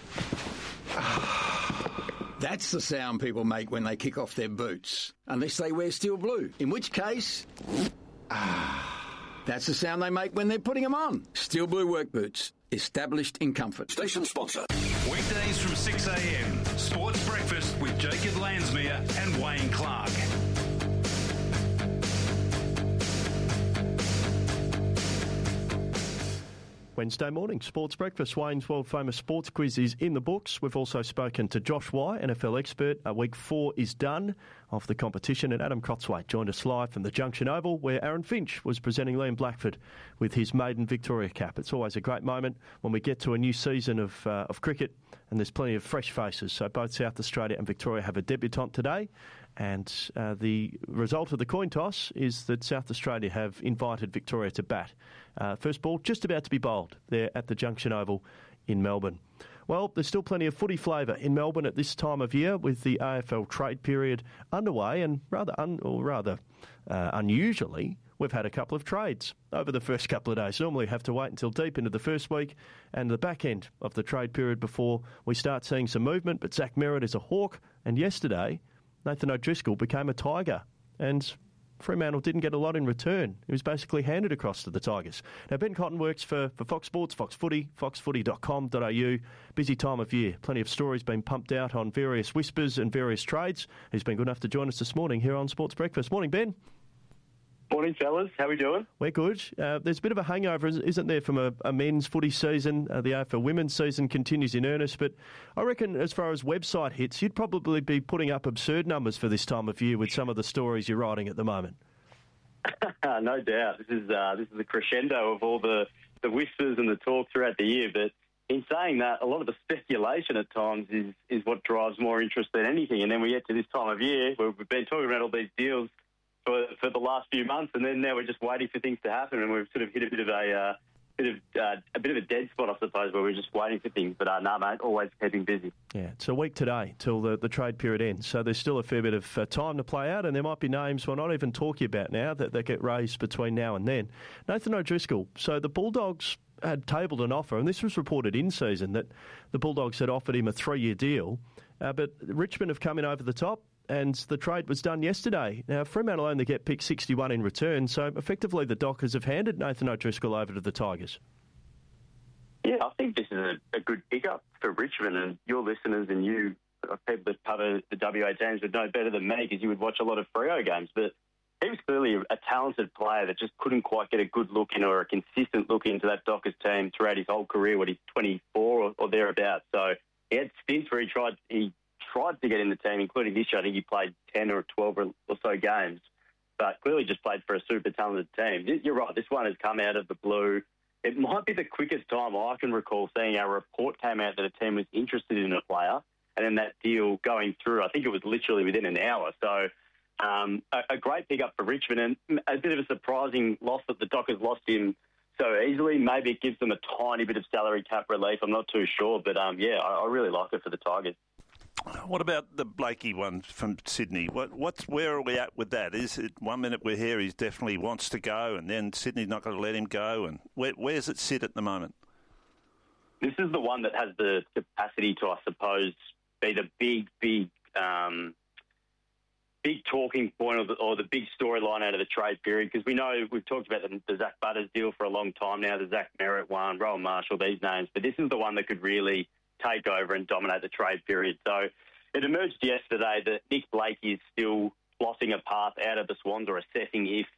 That's the sound people make when they kick off their boots. Unless they wear steel blue. In which case... Ah, that's the sound they make when they're putting them on. Steel Blue work boots, established in comfort. Station sponsor. Weekdays from six a m. Sports Breakfast with Jacob Lansmere and Wayne Clark. Wednesday morning, Sports Breakfast. Wayne's world-famous sports quiz is in the books. We've also spoken to Josh Wye, N F L expert. Uh, week four is done of the competition, and Adam Cotswaite joined us live from the Junction Oval, where Aaron Finch was presenting Liam Blackford with his maiden Victoria cap. It's always a great moment when we get to a new season of, uh, of cricket, and there's plenty of fresh faces. So both South Australia and Victoria have a debutant today. And uh, the result of the coin toss is that South Australia have invited Victoria to bat. Uh, first ball just about to be bowled there at the Junction Oval in Melbourne. Well, there's still plenty of footy flavour in Melbourne at this time of year, with the A F L trade period underway, and rather, un- or rather uh, unusually, we've had a couple of trades over the first couple of days. Normally have to wait until deep into the first week and the back end of the trade period before we start seeing some movement. But Zach Merritt is a Hawk, and yesterday Nathan O'Driscoll became a Tiger, and Fremantle didn't get a lot in return. He was basically handed across to the Tigers. Now, Ben Cotton works for, for Fox Sports, Fox Footy, fox footy dot com dot a u. Busy time of year. Plenty of stories being pumped out on various whispers and various trades. He's been good enough to join us this morning here on Sports Breakfast. Morning, Ben. Morning, fellas. How are we doing? We're good. Uh, there's a bit of a hangover, isn't there, from a, a men's footy season? Uh, the A F L women's season continues in earnest, but I reckon as far as website hits, you'd probably be putting up absurd numbers for this time of year with some of the stories you're writing at the moment. No doubt. This is uh, this is the crescendo of all the, the whispers and the talk throughout the year. But in saying that, a lot of the speculation at times is, is what drives more interest than anything. And then we get to this time of year where we've been talking about all these deals for for the last few months, and then now we're just waiting for things to happen, and we've sort of hit a bit of a uh, bit of uh, a bit of a dead spot, I suppose, where we're just waiting for things. But uh, no, mate, always keeping busy. Yeah, it's a week today till the, the trade period ends, so there's still a fair bit of uh, time to play out, and there might be names we're not even talking about now that, that get raised between now and then. Nathan O'Driscoll, so the Bulldogs had tabled an offer, and this was reported in season, that the Bulldogs had offered him a three-year deal, uh, but Richmond have come in over the top, and the trade was done yesterday. Now, Fremantle only get pick sixty-one in return, so effectively the Dockers have handed Nathan O'Driscoll over to the Tigers. Yeah, I think this is a, a good pickup for Richmond, and your listeners and you, people that cover the W A teams, would know better than me because you would watch a lot of Freo games. But he was clearly a talented player that just couldn't quite get a good look in or a consistent look into that Dockers team throughout his whole career, when he's twenty-four or, or thereabouts. So he had stints where he tried he tried to get in the team, including this year. I think he played ten or twelve or, or so games, but clearly just played for a super talented team. You're right, this one has come out of the blue. it might be the quickest time I can recall seeing a report came out that a team was interested in a player, and then that deal going through. I think it was literally within an hour. So um, a, a great pickup for Richmond, and a bit of a surprising loss that the Dockers lost him so easily. Maybe it gives them a tiny bit of salary cap relief. I'm not too sure, but um, yeah, I, I really like it for the Tigers. What about the Blakey one from Sydney? What, what's where are we at with that? Is it one minute we're here, he definitely wants to go, and then Sydney's not going to let him go? And where, where does it sit at the moment? This is the one that has the capacity to, I suppose, be the big, big, um, big talking point or the, or the big storyline out of the trade period. Because we know we've talked about the, the Zach Butters deal for a long time now. The Zach Merritt one, Rowan Marshall, these names, but this is the one that could really take over and dominate the trade period. So it emerged yesterday that Nick Blakey is still plotting a path out of the Swans, or assessing if